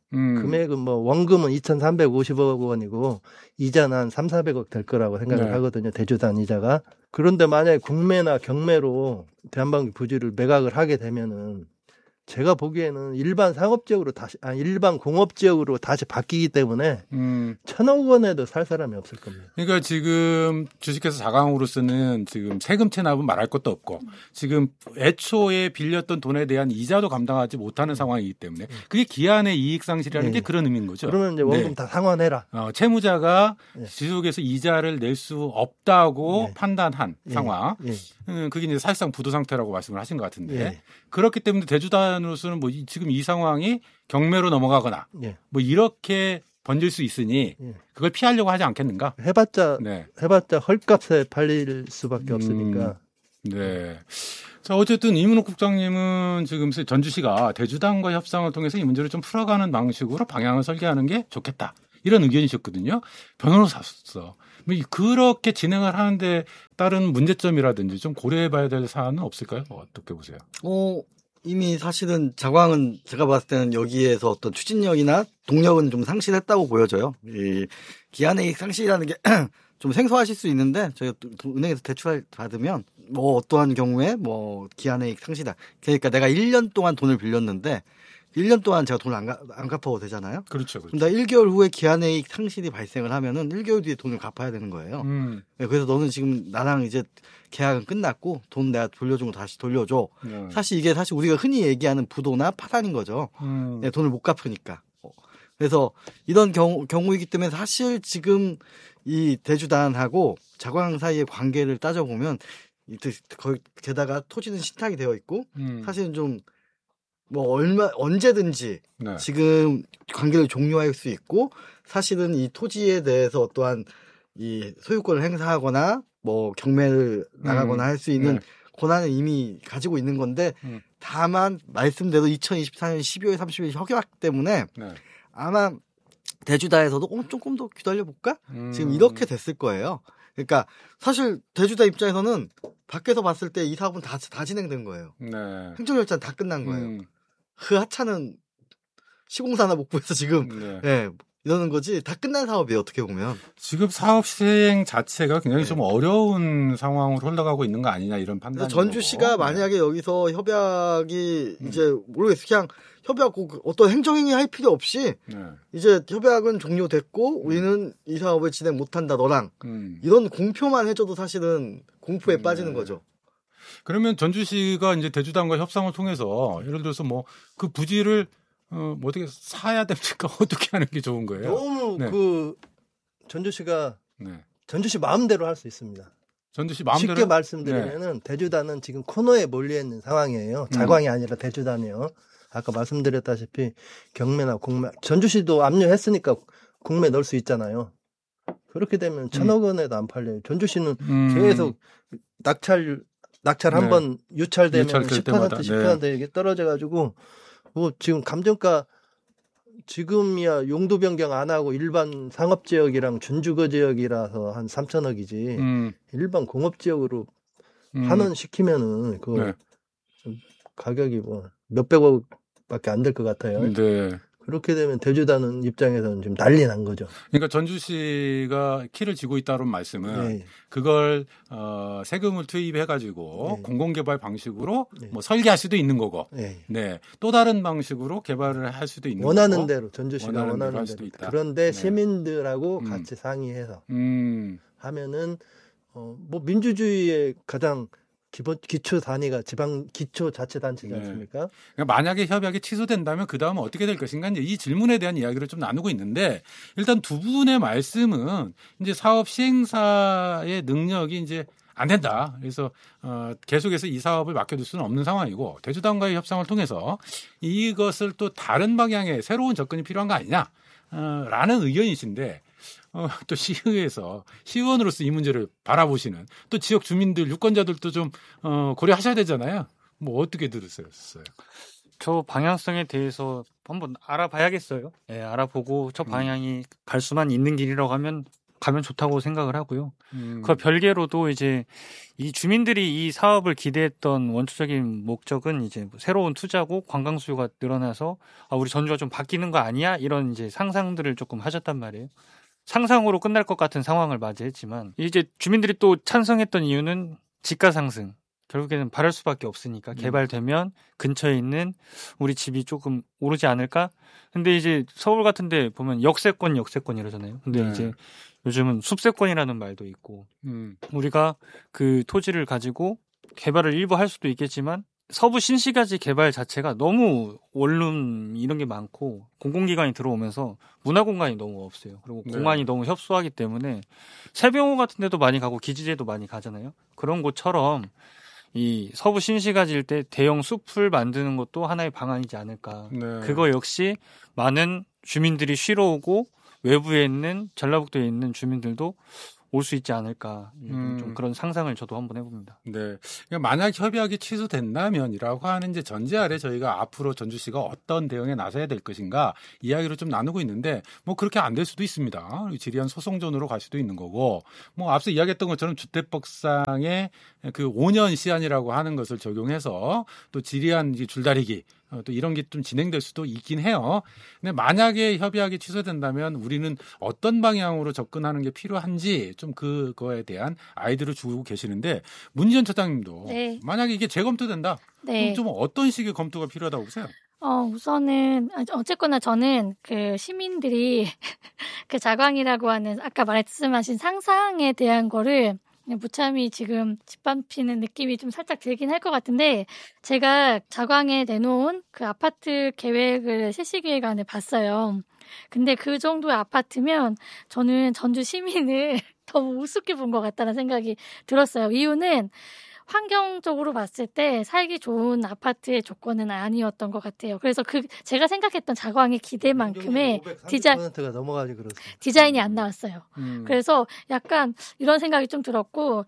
금액은 뭐 원금은 2,350억 원이고 이자는 한 3,400억 될 거라고 생각을 하거든요. 대주단 이자가. 그런데 만약에 국매나 경매로 대한방위 부지를 매각을 하게 되면은 제가 보기에는 일반 상업지역으로 일반 공업지역으로 다시 바뀌기 때문에 1,000억 원에도 살 사람이 없을 겁니다. 그러니까 지금 주식회사 자강으로서는 지금 세금 체납은 말할 것도 없고 지금 애초에 빌렸던 돈에 대한 이자도 감당하지 못하는 상황이기 때문에 그게 기한의 이익 상실이라는 게 그런 의미인 거죠. 그러면 이제 원금 다 상환해라. 채무자가 지속해서 이자를 낼 수 없다고 판단한 상황. 그게 이제 사실상 부도 상태라고 말씀을 하신 것 같은데 그렇기 때문에 대주단으로서는 뭐 지금 이 상황이 경매로 넘어가거나 뭐 이렇게 번질 수 있으니 그걸 피하려고 하지 않겠는가? 해봤자 헐값에 팔릴 수밖에 없으니까. 네. 자, 어쨌든 이문옥 국장님은 지금 전주시가 대주단과 협상을 통해서 이 문제를 좀 풀어가는 방식으로 방향을 설계하는 게 좋겠다. 이런 의견이셨거든요. 변호사로서. 그렇게 진행을 하는데 따른 문제점이라든지 좀 고려해봐야 될 사안은 없을까요? 어떻게 보세요? 이미 사실은 자광은 제가 봤을 때는 여기에서 어떤 추진력이나 동력은 좀 상실했다고 보여져요. 이 기한의 상실이라는 게 좀 생소하실 수 있는데 저희가 은행에서 대출 받으면 뭐 어떠한 경우에 뭐 기한의 상실이다. 그러니까 내가 1년 동안 돈을 빌렸는데 1년 동안 제가 돈을 안 갚아도 되잖아요. 그렇죠. 그럼 나 1개월 후에 기한의 상실이 발생을 하면은 1개월 뒤에 돈을 갚아야 되는 거예요. 그래서 너는 지금 나랑 이제 계약은 끝났고 돈 내가 돌려준 거 다시 돌려줘. 사실 이게 우리가 흔히 얘기하는 부도나 파산인 거죠. 내가 돈을 못 갚으니까. 그래서 이런 경우이기 때문에 사실 지금 이 대주단하고 자광 사이의 관계를 따져보면 게다가 토지는 신탁이 되어 있고 사실은 좀 뭐 언제든지 지금 관계를 종료할 수 있고 사실은 이 토지에 대해서 어떠한 이 소유권을 행사하거나 뭐 경매를 나가거나 할 수 있는 권한을 이미 가지고 있는 건데 다만 말씀대로 2024년 12월 30일 협약 때문에 아마 대주단에서도 조금 더 기다려볼까? 지금 이렇게 됐을 거예요. 그러니까 사실 대주단 입장에서는 밖에서 봤을 때 이 사업은 다 진행된 거예요. 행정절차는 다 끝난 거예요. 그 하차는 시공사나 목부에서 지금 이러는 거지 다 끝난 사업이에요. 어떻게 보면 지금 사업 시행 자체가 굉장히 좀 어려운 상황으로 흘러가고 있는 거 아니냐 이런 판단이. 전주시가 만약에 여기서 협약이 이제 모르겠어요. 그냥 협약 어떤 행정행위 할 필요 없이 이제 협약은 종료됐고 우리는 이 사업을 진행 못한다 너랑 이런 공표만 해줘도 사실은 공포에 빠지는 거죠. 그러면 전주시가 이제 대주단과 협상을 통해서 예를 들어서 뭐 그 부지를 뭐 어떻게 사야 됩니까? 어떻게 하는 게 좋은 거예요? 너무 전주시가 전주시 마음대로 할 수 있습니다. 전주시 마음대로 쉽게 말씀드리면은 대주단은 지금 코너에 몰려 있는 상황이에요. 자광이 아니라 대주단이요. 아까 말씀드렸다시피 경매나 공매 전주시도 압류했으니까 공매 넣을 수 있잖아요. 그렇게 되면 1,000억 원에도 안 팔려요. 전주시는 계속 낙찰 한번 유찰되면 10% 이게 떨어져가지고 뭐 지금 감정가 지금이야 용도 변경 안 하고 일반 상업지역이랑 준주거 지역이라서 한 3,000억이지 일반 공업지역으로 환원시키면은 그 가격이 뭐 몇백억밖에 안 될 것 같아요. 그렇게 되면 대주단은 입장에서는 지금 난리 난 거죠. 그러니까 전주시가 키를 쥐고 있다는 말씀은 그걸 세금을 투입해가지고 공공개발 방식으로 뭐 설계할 수도 있는 거고, 또 다른 방식으로 개발을 할 수도 있는 원하는 거고. 대로 전주시가 원하는 대로. 그런데 시민들하고 같이 상의해서 하면은 뭐 민주주의의 가장 기초 단위가 지방 기초 자치단체지 않습니까? 그러니까 만약에 협약이 취소된다면 그 다음은 어떻게 될 것인가 이제 이 질문에 대한 이야기를 좀 나누고 있는데 일단 두 분의 말씀은 이제 사업 시행사의 능력이 이제 안 된다. 그래서 계속해서 이 사업을 맡겨둘 수는 없는 상황이고 대주단과의 협상을 통해서 이것을 또 다른 방향의 새로운 접근이 필요한 거 아니냐라는 의견이신데. 또 시의회에서 시의원으로서 이 문제를 바라보시는 또 지역 주민들 유권자들도 좀 고려하셔야 되잖아요. 뭐 어떻게 들으셨어요? 저 방향성에 대해서 한번 알아봐야겠어요. 알아보고 저 방향이 갈 수만 있는 길이라고 하면 가면 좋다고 생각을 하고요. 그 별개로도 이제 이 주민들이 이 사업을 기대했던 원초적인 목적은 이제 뭐 새로운 투자고 관광 수요가 늘어나서 우리 전주가 좀 바뀌는 거 아니야? 이런 이제 상상들을 조금 하셨단 말이에요. 상상으로 끝날 것 같은 상황을 맞이했지만 이제 주민들이 또 찬성했던 이유는 집가 상승. 결국에는 바랄 수밖에 없으니까 개발되면 근처에 있는 우리 집이 조금 오르지 않을까? 근데 이제 서울 같은 데 보면 역세권 이러잖아요. 근데 이제 요즘은 숲세권이라는 말도 있고 우리가 그 토지를 가지고 개발을 일부 할 수도 있겠지만 서부 신시가지 개발 자체가 너무 원룸 이런 게 많고 공공기관이 들어오면서 문화공간이 너무 없어요. 그리고 공간이 너무 협소하기 때문에 세병호 같은 데도 많이 가고 기지제도 많이 가잖아요. 그런 곳처럼 이 서부 신시가지일 때 대형 숲을 만드는 것도 하나의 방안이지 않을까. 그거 역시 많은 주민들이 쉬러 오고 외부에 있는 전라북도에 있는 주민들도 올 수 있지 않을까. 좀 그런 상상을 저도 한번 해봅니다. 네. 그러니까 만약 협약이 취소된다면이라고 하는 이제 전제 아래 저희가 앞으로 전주시가 어떤 대응에 나서야 될 것인가 이야기를 좀 나누고 있는데 뭐 그렇게 안 될 수도 있습니다. 지리한 소송전으로 갈 수도 있는 거고 뭐 앞서 이야기했던 것처럼 주택법상의 그 5년 시한이라고 하는 것을 적용해서 또 지리한 줄다리기 또 이런 게 좀 진행될 수도 있긴 해요. 근데 만약에 협약이 취소된다면 우리는 어떤 방향으로 접근하는 게 필요한지 좀 그거에 대한 아이디어를 주고 계시는데 문지연 처장님도 만약에 이게 재검토된다. 그럼 좀 어떤 식의 검토가 필요하다고 보세요? 우선은 어쨌거나 저는 그 시민들이 그 자광이라고 하는 아까 말씀하신 상상에 대한 거를 무참히 지금 짓밟히는 느낌이 좀 살짝 들긴 할 것 같은데 제가 자광에 내놓은 그 아파트 계획을 실시계획안을 봤어요. 근데 그 정도의 아파트면 저는 전주 시민을 너무 우습게 본 것 같다는 생각이 들었어요. 이유는 환경적으로 봤을 때 살기 좋은 아파트의 조건은 아니었던 것 같아요. 그래서 제가 생각했던 자광의 기대만큼의 디자인가 넘어가지 그렇습니다. 디자인이 안 나왔어요. 그래서 약간 이런 생각이 좀 들었고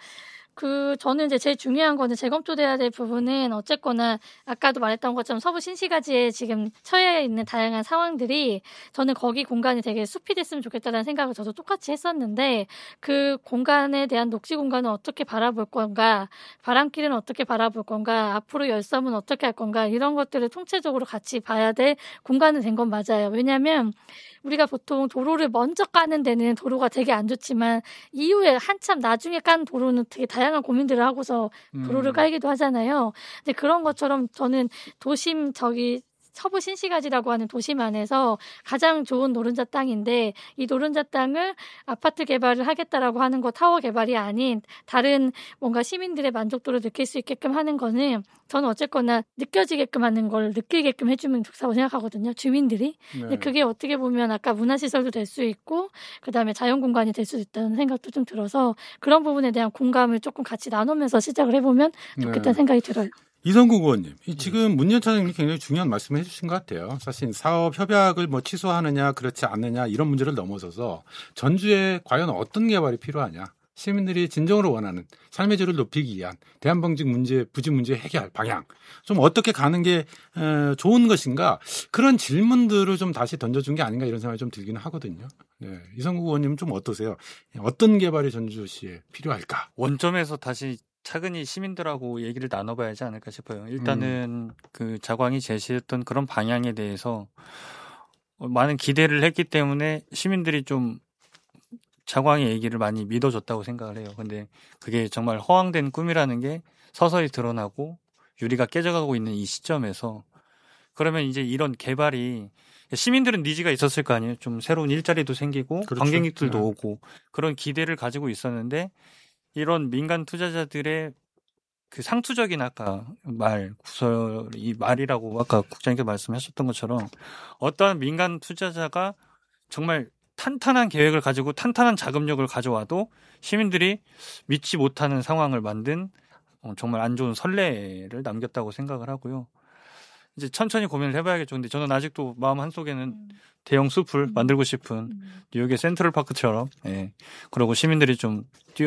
저는 이제 제일 중요한 거는 재검토돼야 될 부분은 어쨌거나 아까도 말했던 것처럼 서부 신시가지에 지금 처해 있는 다양한 상황들이 저는 거기 공간이 되게 숲이 됐으면 좋겠다는 생각을 저도 똑같이 했었는데 그 공간에 대한 녹지 공간을 어떻게 바라볼 건가, 바람길은 어떻게 바라볼 건가, 앞으로 열섬은 어떻게 할 건가 이런 것들을 통체적으로 같이 봐야 될 공간이 된 건 맞아요. 왜냐하면 우리가 보통 도로를 먼저 까는 데는 도로가 되게 안 좋지만 이후에 한참 나중에 깐 도로는 되게 다양한 고민들을 하고서 도로를 깔기도 하잖아요. 근데 그런 것처럼 저는 도심 서부 신시가지라고 하는 도심 안에서 가장 좋은 노른자 땅인데 이 노른자 땅을 아파트 개발을 하겠다라고 하는 거 타워 개발이 아닌 다른 뭔가 시민들의 만족도를 느낄 수 있게끔 하는 거는 저는 어쨌거나 느껴지게끔 하는 걸 느끼게끔 해주면 좋다고 생각하거든요. 주민들이. 근데 그게 어떻게 보면 아까 문화시설도 될 수 있고 그다음에 자연공간이 될 수도 있다는 생각도 좀 들어서 그런 부분에 대한 공감을 조금 같이 나누면서 시작을 해보면 좋겠다는 생각이 들어요. 이성국 의원님, 지금 문지연 차장님이 굉장히 중요한 말씀을 해주신 것 같아요. 사실 사업 협약을 뭐 취소하느냐 그렇지 않느냐 이런 문제를 넘어서서 전주에 과연 어떤 개발이 필요하냐. 시민들이 진정으로 원하는 삶의 질을 높이기 위한 대한방직 문제, 부지 문제 해결 방향 좀 어떻게 가는 게 좋은 것인가 그런 질문들을 좀 다시 던져준 게 아닌가 이런 생각이 좀 들기는 하거든요. 네, 이성국 의원님은 좀 어떠세요? 어떤 개발이 전주시에 필요할까? 원점에서 다시 차근히 시민들하고 얘기를 나눠봐야 하지 않을까 싶어요. 일단은 그 자광이 제시했던 그런 방향에 대해서 많은 기대를 했기 때문에 시민들이 좀 자광의 얘기를 많이 믿어줬다고 생각을 해요. 근데 그게 정말 허황된 꿈이라는 게 서서히 드러나고 유리가 깨져가고 있는 이 시점에서 그러면 이제 이런 개발이 시민들은 니즈가 있었을 거 아니에요. 좀 새로운 일자리도 생기고 그렇죠. 관광객들도 오고 그런 기대를 가지고 있었는데 이런 민간 투자자들의 그 상투적인 아까 이 말이라고 아까 국장님께 말씀하셨던 것처럼 어떠한 민간 투자자가 정말 탄탄한 계획을 가지고 탄탄한 자금력을 가져와도 시민들이 믿지 못하는 상황을 만든 정말 안 좋은 선례를 남겼다고 생각을 하고요. 이제 천천히 고민을 해봐야겠죠. 근데 저는 아직도 마음 한속에는 대형 숲을 만들고 싶은 뉴욕의 센트럴파크처럼 그리고 시민들이 좀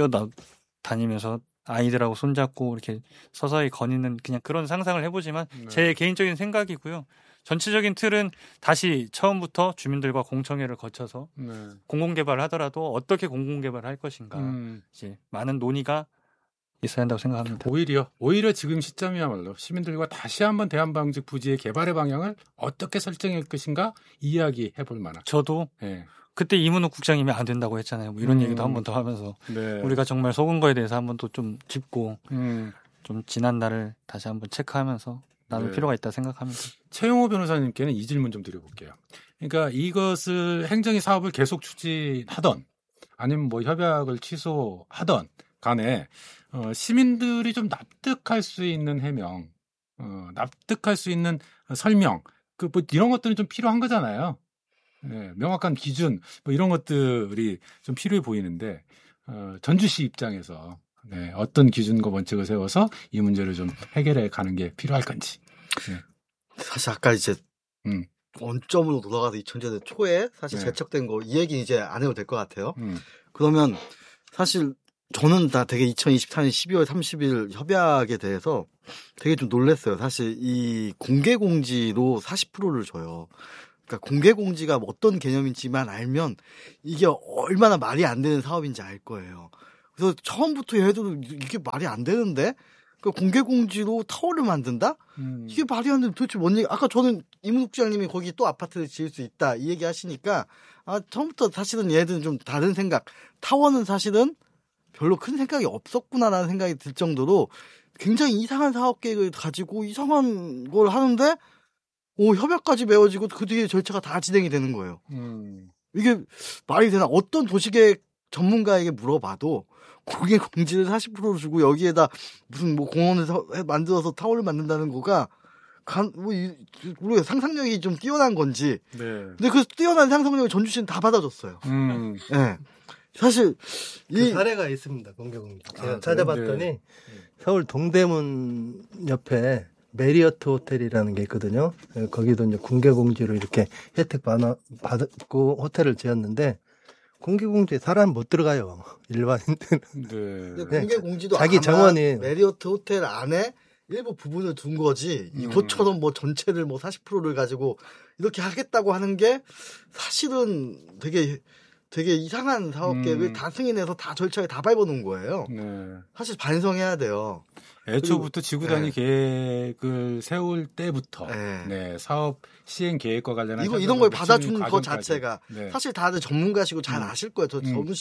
뛰어다니면서 아이들하고 손잡고 이렇게 서서히 거니는 그냥 그런 상상을 해보지만 제 개인적인 생각이고요. 전체적인 틀은 다시 처음부터 주민들과 공청회를 거쳐서 공공개발을 하더라도 어떻게 공공개발을 할 것인가 이제 많은 논의가 있어야 한다고 생각합니다. 오히려 지금 시점이야말로 시민들과 다시 한번 대한방직 부지의 개발의 방향을 어떻게 설정할 것인가 이야기해 볼 만한. 저도 그때 이문욱 국장님이 안 된다고 했잖아요. 뭐 이런 얘기도 한 번 더 하면서 우리가 정말 속은 거에 대해서 한 번 또 좀 짚고 좀 지난 날을 다시 한번 체크하면서 나눌 필요가 있다 생각합니다. 최용호 변호사님께는 이 질문 좀 드려볼게요. 그러니까 이것을 행정이 사업을 계속 추진하던 아니면 뭐 협약을 취소하던 간에 시민들이 좀 납득할 수 있는 해명, 납득할 수 있는 설명, 뭐 이런 것들은 좀 필요한 거잖아요. 명확한 기준, 뭐 이런 것들이 좀 필요해 보이는데 전주시 입장에서 어떤 기준과 원칙을 세워서 이 문제를 좀 해결해 가는 게 필요할 건지. 사실 아까 이제 원점으로 돌아가서 2000년대 초에 사실 제척된 거 이 얘기 이제 안 해도 될 것 같아요. 그러면 사실 저는 다 되게 2024년 12월 30일 협약에 대해서 되게 좀 놀랐어요. 사실 이 공개공지로 40%를 줘요. 그러니까 공개공지가 어떤 개념인지만 알면 이게 얼마나 말이 안 되는 사업인지 알 거예요. 그래서 처음부터 해도 이게 말이 안 되는데 그러니까 공개공지로 타워를 만든다? 이게 말이 안 되는 도대체 뭔 얘기? 아까 저는 이문욱 국장님이 거기 또 아파트를 지을 수 있다 이 얘기 하시니까 처음부터 사실은 얘들은 좀 다른 생각. 타워는 사실은 별로 큰 생각이 없었구나라는 생각이 들 정도로 굉장히 이상한 사업 계획을 가지고 이상한 걸 하는데 협약까지 맺어지고 그 뒤에 절차가 다 진행이 되는 거예요. 이게 말이 되나? 어떤 도시계획 전문가에게 물어봐도 공개공지를 40% 주고 여기에다 무슨 뭐 공원을 만들어서 타워를 만든다는 거가 우리가 상상력이 좀 뛰어난 건지. 근데 그 뛰어난 상상력을 전주시는 다 받아줬어요. 사실 그 사례가 있습니다. 공개공지. 제가 찾아봤더니 서울 동대문 옆에 메리어트 호텔이라는 게 있거든요. 거기도 이제 공개공지로 이렇게 혜택 받고 호텔을 지었는데 공개공지에 사람 못 들어가요. 일반인들은. 공개공지도 자기 정원이 메리어트 호텔 안에 일부 부분을 둔 거지. 이것처럼 뭐 전체를 뭐 40%를 가지고 이렇게 하겠다고 하는 게 사실은 되게 이상한 사업 계획을 다 승인해서 다 절차에 다 밟아놓은 거예요. 사실 반성해야 돼요. 애초부터 지구단위 계획을 세울 때부터 사업 시행 계획과 관련한 이런 걸 받아주는 것 자체가 사실 다들 전문가시고 잘 아실 거예요.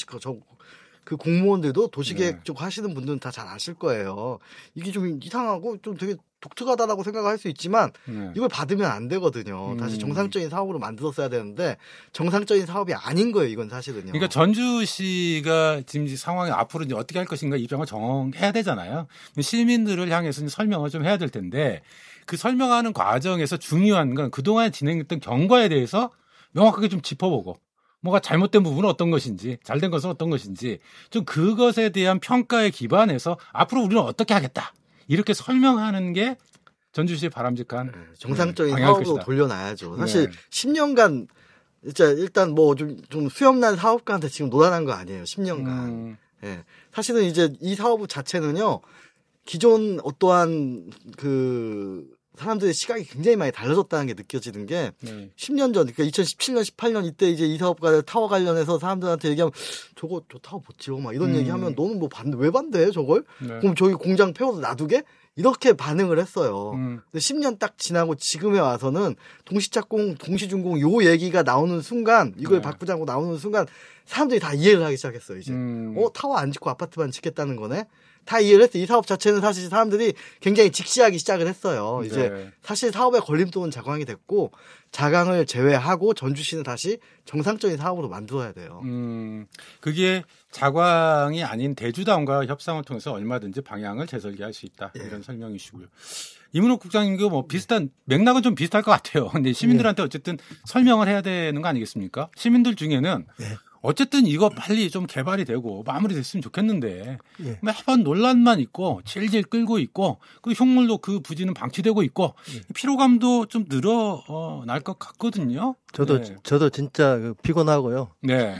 그 공무원들도 도시계획 쪽 하시는 분들은 다 잘 아실 거예요. 이게 좀 이상하고 좀 되게 독특하다라고 생각할 수 있지만 이걸 받으면 안 되거든요. 다시 정상적인 사업으로 만들었어야 되는데 정상적인 사업이 아닌 거예요. 이건 사실은요. 그러니까 전주시가 지금 상황이 앞으로 이제 어떻게 할 것인가 입장을 정해야 되잖아요. 시민들을 향해서 설명을 좀 해야 될 텐데 그 설명하는 과정에서 중요한 건 그동안 진행했던 경과에 대해서 명확하게 좀 짚어보고 뭐가 잘못된 부분은 어떤 것인지 잘된 것은 어떤 것인지 좀 그것에 대한 평가에 기반해서 앞으로 우리는 어떻게 하겠다. 이렇게 설명하는 게 전주시의 바람직한 정상적인 사업으로 돌려놔야죠. 사실 10년간 진짜 일단 뭐 좀 수염난 사업가한테 지금 노란한 거 아니에요. 10년간. 사실은 이제 이 사업 자체는요. 기존 어떠한 그 사람들의 시각이 굉장히 많이 달라졌다는 게 느껴지는 게 10년 전, 그러니까 2017년, 18년 이때 이제 이 사업과 타워 관련해서 사람들한테 얘기하면 저 타워 못 지어 막 이런 얘기하면 너는 뭐 왜 반대해 저걸? 그럼 저기 공장 폐워서 놔두게? 이렇게 반응을 했어요. 근데 10년 딱 지나고 지금에 와서는 동시착공, 동시준공 요 얘기가 나오는 순간 이걸 바꾸자고 나오는 순간 사람들이 다 이해를 하기 시작했어요. 이제 타워 안 짓고 아파트만 짓겠다는 거네. 다 이해를 했어요. 이 사업 자체는 사실 사람들이 굉장히 직시하기 시작을 했어요. 이제 사실 사업에 걸림돌은 자강이 됐고 자강을 제외하고 전주시는 다시 정상적인 사업으로 만들어야 돼요. 그게 자광이 아닌 대주단과 협상을 통해서 얼마든지 방향을 재설계할 수 있다. 이런 설명이시고요. 이문욱 국장님도 뭐 비슷한 맥락은 좀 비슷할 것 같아요. 근데 시민들한테 어쨌든 설명을 해야 되는 거 아니겠습니까? 시민들 중에는 어쨌든 이거 빨리 좀 개발이 되고 마무리됐으면 좋겠는데 매번 논란만 있고 질질 끌고 있고 그 흉물로 그 부지는 방치되고 있고 피로감도 좀 늘어날 것 같거든요. 저도 진짜 피곤하고요.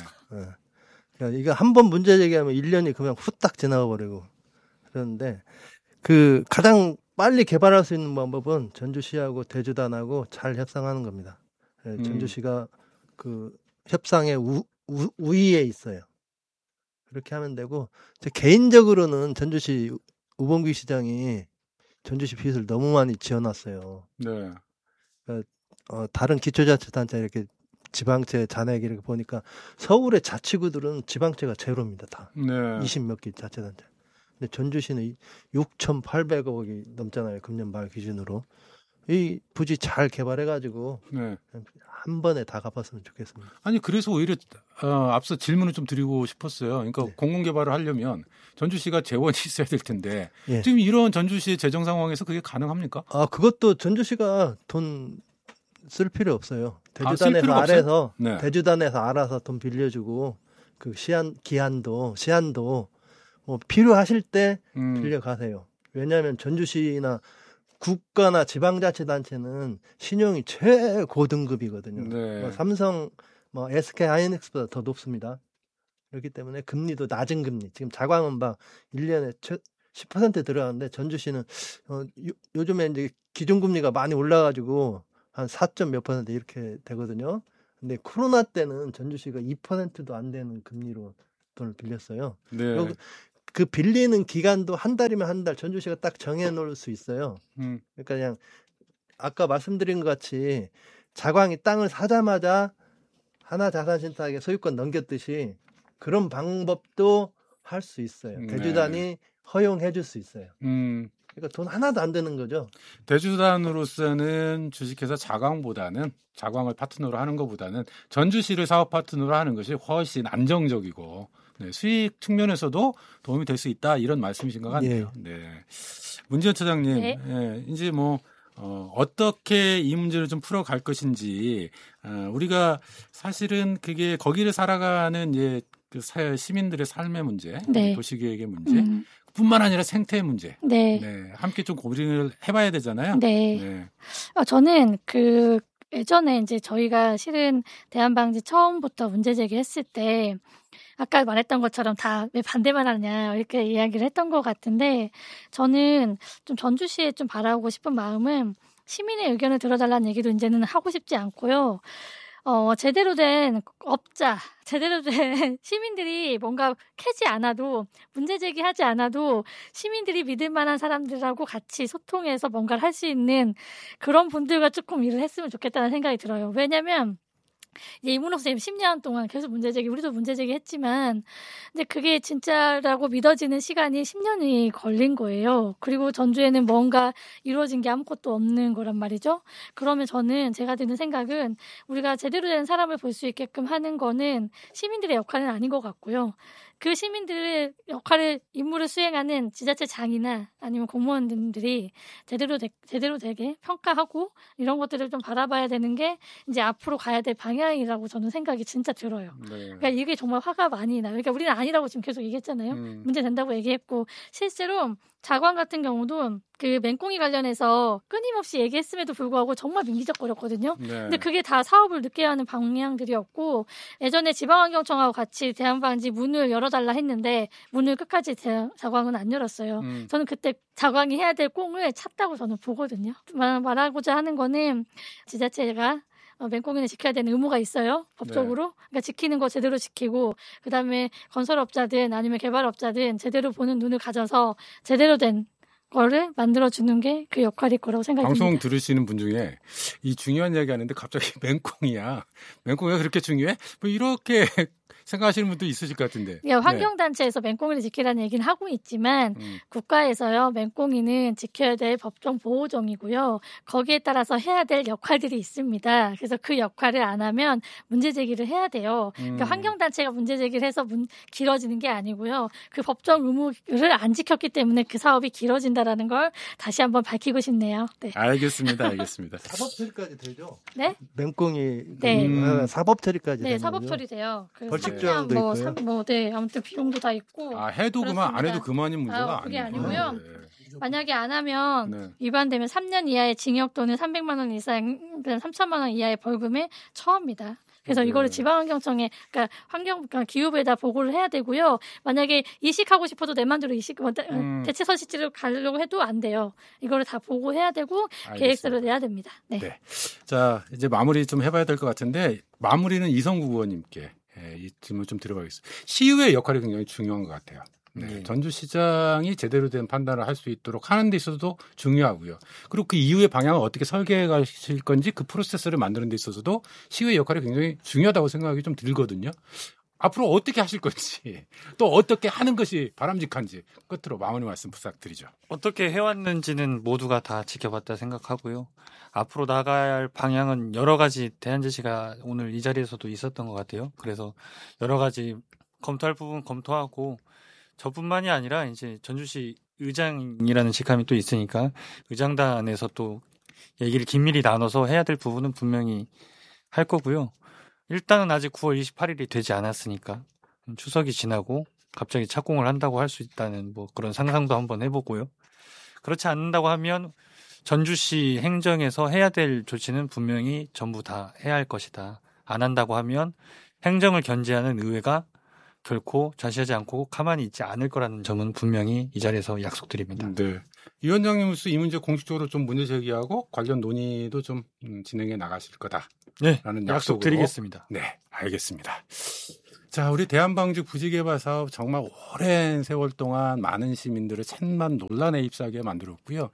그러니까 이거 한 번 문제 제기하면 1년이 그냥 후딱 지나가 버리고 그러는데 그 가장 빨리 개발할 수 있는 방법은 전주시하고 대주단하고 잘 협상하는 겁니다. 전주시가 그 협상의 우위에 있어요. 그렇게 하면 되고, 개인적으로는 전주시 우범규 시장이 전주시 빚을 너무 많이 지어놨어요. 네. 그러니까 다른 기초자치단체 이렇게 지방채 잔액 이렇게 보니까 서울의 자치구들은 지방채가 제로입니다. 다. 네. 20몇 개 자치단체. 근데 전주시는 6,800억이 넘잖아요. 금년 말 기준으로. 이 부지 잘 개발해가지고 네. 한 번에 다 갚았으면 좋겠습니다. 아니 그래서 오히려 앞서 질문을 좀 드리고 싶었어요. 그러니까 네. 공공개발을 하려면 전주시가 재원이 있어야 될 텐데 예. 지금 이런 전주시의 재정 상황에서 그게 가능합니까? 그것도 전주시가 돈 쓸 필요 없어요. 쓸 필요가 없어요? 네. 대주단에서 알아서 돈 빌려주고 그 시한도 뭐 필요하실 때 빌려가세요. 왜냐하면 전주시나 국가나 지방자치단체는 신용이 최고등급이거든요. 네. 삼성, SK 하이닉스보다 더 높습니다. 그렇기 때문에 금리도 낮은 금리. 지금 자광은방 1년에 10% 들어가는데 전주시는 요즘에 이제 기준금리가 많이 올라가지고 한 4점 몇 % 이렇게 되거든요. 근데 코로나 때는 전주시가 2%도 안 되는 금리로 돈을 빌렸어요. 네. 그 빌리는 기간도 한 달이면 한 달 전주시가 딱 정해놓을 수 있어요. 그러니까 그냥 아까 말씀드린 것 같이 자광이 땅을 사자마자 하나자산신탁에 소유권 넘겼듯이 그런 방법도 할 수 있어요. 대주단이 허용해 줄 수 있어요. 그러니까 돈 하나도 안 드는 거죠. 대주단으로서는 주식회사 자광을 파트너로 하는 것보다는 전주시를 사업 파트너로 하는 것이 훨씬 안정적이고 네, 수익 측면에서도 도움이 될 수 있다 이런 말씀이신 것 같네요. 예. 네. 문지연 차장님, 네. 예, 이제 어떻게 이 문제를 좀 풀어갈 것인지 우리가 사실은 그게 거기를 살아가는 그 시민들의 삶의 문제, 네. 도시계획의 문제. 뿐만 아니라 생태의 문제. 네. 네. 함께 좀 고민을 해봐야 되잖아요. 네. 네. 저는 예전에 이제 저희가 실은 대안방지 처음부터 문제 제기했을 때 아까 말했던 것처럼 다 왜 반대만 하냐 이렇게 이야기를 했던 것 같은데 저는 좀 전주시에 좀 바라고 싶은 마음은 시민의 의견을 들어달라는 얘기도 이제는 하고 싶지 않고요. 제대로 된 업자, 제대로 된 시민들이 뭔가 캐지 않아도 문제 제기하지 않아도 시민들이 믿을 만한 사람들하고 같이 소통해서 뭔가를 할 수 있는 그런 분들과 조금 일을 했으면 좋겠다는 생각이 들어요. 왜냐면 이문옥 선생님 10년 동안 계속 문제제기, 우리도 문제제기 했지만, 근데 그게 진짜라고 믿어지는 시간이 10년이 걸린 거예요. 그리고 전주에는 뭔가 이루어진 게 아무것도 없는 거란 말이죠. 그러면 제가 드는 생각은 우리가 제대로 된 사람을 볼 수 있게끔 하는 거는 시민들의 역할은 아닌 것 같고요. 그 시민들의 임무를 수행하는 지자체장이나 아니면 공무원들이 제대로 되게 평가하고 이런 것들을 좀 바라봐야 되는 게 이제 앞으로 가야 될 방향이라고 저는 생각이 진짜 들어요. 네. 그러니까 이게 정말 화가 많이 나요. 그러니까 우리는 아니라고 지금 계속 얘기했잖아요. 문제 된다고 얘기했고 실제로 자광 같은 경우도 그 맹꽁이 관련해서 끊임없이 얘기했음에도 불구하고 정말 민기적거렸거든요. 네. 근데 그게 다 사업을 늦게 하는 방향들이었고 예전에 지방환경청하고 같이 대안방지 문을 열어달라 했는데 문을 끝까지 자광은 안 열었어요. 저는 그때 자광이 해야 될 꽁을 찼다고 저는 보거든요. 말하고자 하는 거는 지자체가 맹꽁이는 지켜야 되는 의무가 있어요. 법적으로. 네. 그러니까 지키는 거 제대로 지키고 그다음에 건설업자든 아니면 개발업자든 제대로 보는 눈을 가져서 제대로 된 거를 만들어주는 게 그 역할일 거라고 생각합니다. 방송 들으시는 분 중에 이 중요한 이야기 하는데 갑자기 맹꽁이가 그렇게 중요해? 뭐 이렇게 생각하시는 분도 있으실 것 같은데. 예, 환경단체에서 맹꽁이를 지키라는 얘기는 하고 있지만 국가에서요. 맹꽁이는 지켜야 될 법정 보호종이고요. 거기에 따라서 해야 될 역할들이 있습니다. 그래서 그 역할을 안 하면 문제 제기를 해야 돼요. 그러니까 환경단체가 문제 제기를 해서 길어지는 게 아니고요. 그 법정 의무를 안 지켰기 때문에 그 사업이 길어진다라는 걸 다시 한번 밝히고 싶네요. 네. 알겠습니다. 사법 처리까지 되죠? 네? 맹꽁이 네. 사법 처리까지 네, 사법 처리 돼요. 벌칙 조항도 있고요. 네, 아무튼 비용도 다 있고. 해도 그렇습니다. 그만 안 해도 그만인 문제가 그게 아니에요. 아니고요. 네. 만약에 안 하면 위반되면 3년 이하의 징역 또는 300만 원 이상 3천만 원 이하의 벌금에 처합니다. 그래서 이거를 지방환경청에 그러니까 그러니까 기후부에다 보고를 해야 되고요. 만약에 이식하고 싶어도 내 마음대로 대체 서식지를 가려고 해도 안 돼요. 이거를 다 보고해야 되고 알겠습니다. 계획서를 내야 됩니다. 네. 네. 자, 이제 마무리 좀 해봐야 될 것 같은데 마무리는 이성국 의원님께 이 질문 좀 드려봐야겠습니다. 시의회 역할이 굉장히 중요한 것 같아요. 네. 전주시장이 제대로 된 판단을 할 수 있도록 하는 데 있어서도 중요하고요. 그리고 그 이후의 방향을 어떻게 설계해 가실 건지 그 프로세스를 만드는 데 있어서도 시의회 역할이 굉장히 중요하다고 생각이 좀 들거든요. 앞으로 어떻게 하실 건지 또 어떻게 하는 것이 바람직한지 끝으로 마무리 말씀 부탁드리죠. 어떻게 해왔는지는 모두가 다 지켜봤다 생각하고요. 앞으로 나갈 방향은 여러 가지 대안 제시가 오늘 이 자리에서도 있었던 것 같아요. 그래서 여러 가지 검토할 부분 검토하고 저뿐만이 아니라 이제 전주시 의장이라는 직함이 또 있으니까 의장단에서 또 얘기를 긴밀히 나눠서 해야 될 부분은 분명히 할 거고요. 일단은 아직 9월 28일이 되지 않았으니까 추석이 지나고 갑자기 착공을 한다고 할 수 있다는 뭐 그런 상상도 한번 해보고요. 그렇지 않는다고 하면 전주시 행정에서 해야 될 조치는 분명히 전부 다 해야 할 것이다. 안 한다고 하면 행정을 견제하는 의회가 결코 좌시하지 않고 가만히 있지 않을 거라는 점은 분명히 이 자리에서 약속드립니다. 네. 이 위원장님으로서 이 문제 공식적으로 좀 문제 제기하고 관련 논의도 좀 진행해 나가실 거다. 네. 라는 약속 드리겠습니다. 네. 알겠습니다. 자, 우리 대한방직 부지개발 사업 정말 오랜 세월 동안 많은 시민들을 찬반 논란에 휩싸게 만들었고요.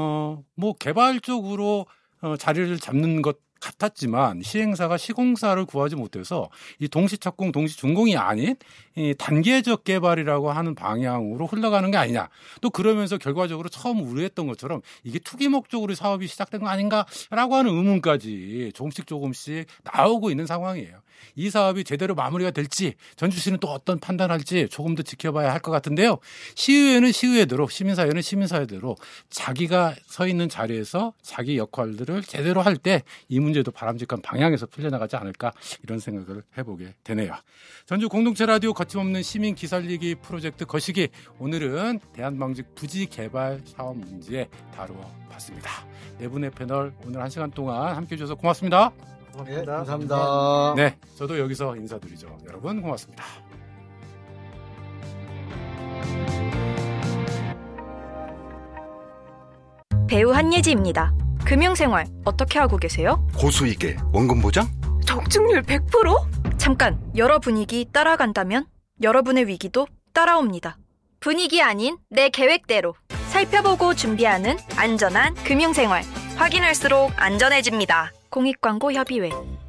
뭐 개발적으로 자리를 잡는 것 같았지만 시행사가 시공사를 구하지 못해서 이 동시착공, 동시준공이 아닌 이 단계적 개발이라고 하는 방향으로 흘러가는 게 아니냐. 또 그러면서 결과적으로 처음 우려했던 것처럼 이게 투기 목적으로 사업이 시작된 거 아닌가라고 하는 의문까지 조금씩 나오고 있는 상황이에요. 이 사업이 제대로 마무리가 될지 전주시는 또 어떤 판단할지 조금 더 지켜봐야 할 것 같은데요. 시의회는 시의회대로, 시민사회는 시민사회대로 자기가 서 있는 자리에서 자기 역할들을 제대로 할 때 이 문제도 바람직한 방향에서 풀려나가지 않을까 이런 생각을 해보게 되네요. 전주 공동체 라디오 거침없는 시민 기살리기 프로젝트 거시기 오늘은 대한방직 부지 개발 사업 문제 다뤄봤습니다. 네 분의 패널 오늘 1시간 동안 함께해 주셔서 고맙습니다. 네, 감사합니다. 네, 저도 여기서 인사드리죠. 여러분 고맙습니다. 배우 한예지입니다. 금융생활 어떻게 하고 계세요? 고수익에 원금 보장? 적중률 100%? 잠깐, 여러 분위기 따라간다면 여러분의 위기도 따라옵니다. 분위기 아닌 내 계획대로 살펴보고 준비하는 안전한 금융생활. 확인할수록 안전해집니다. 공익광고협의회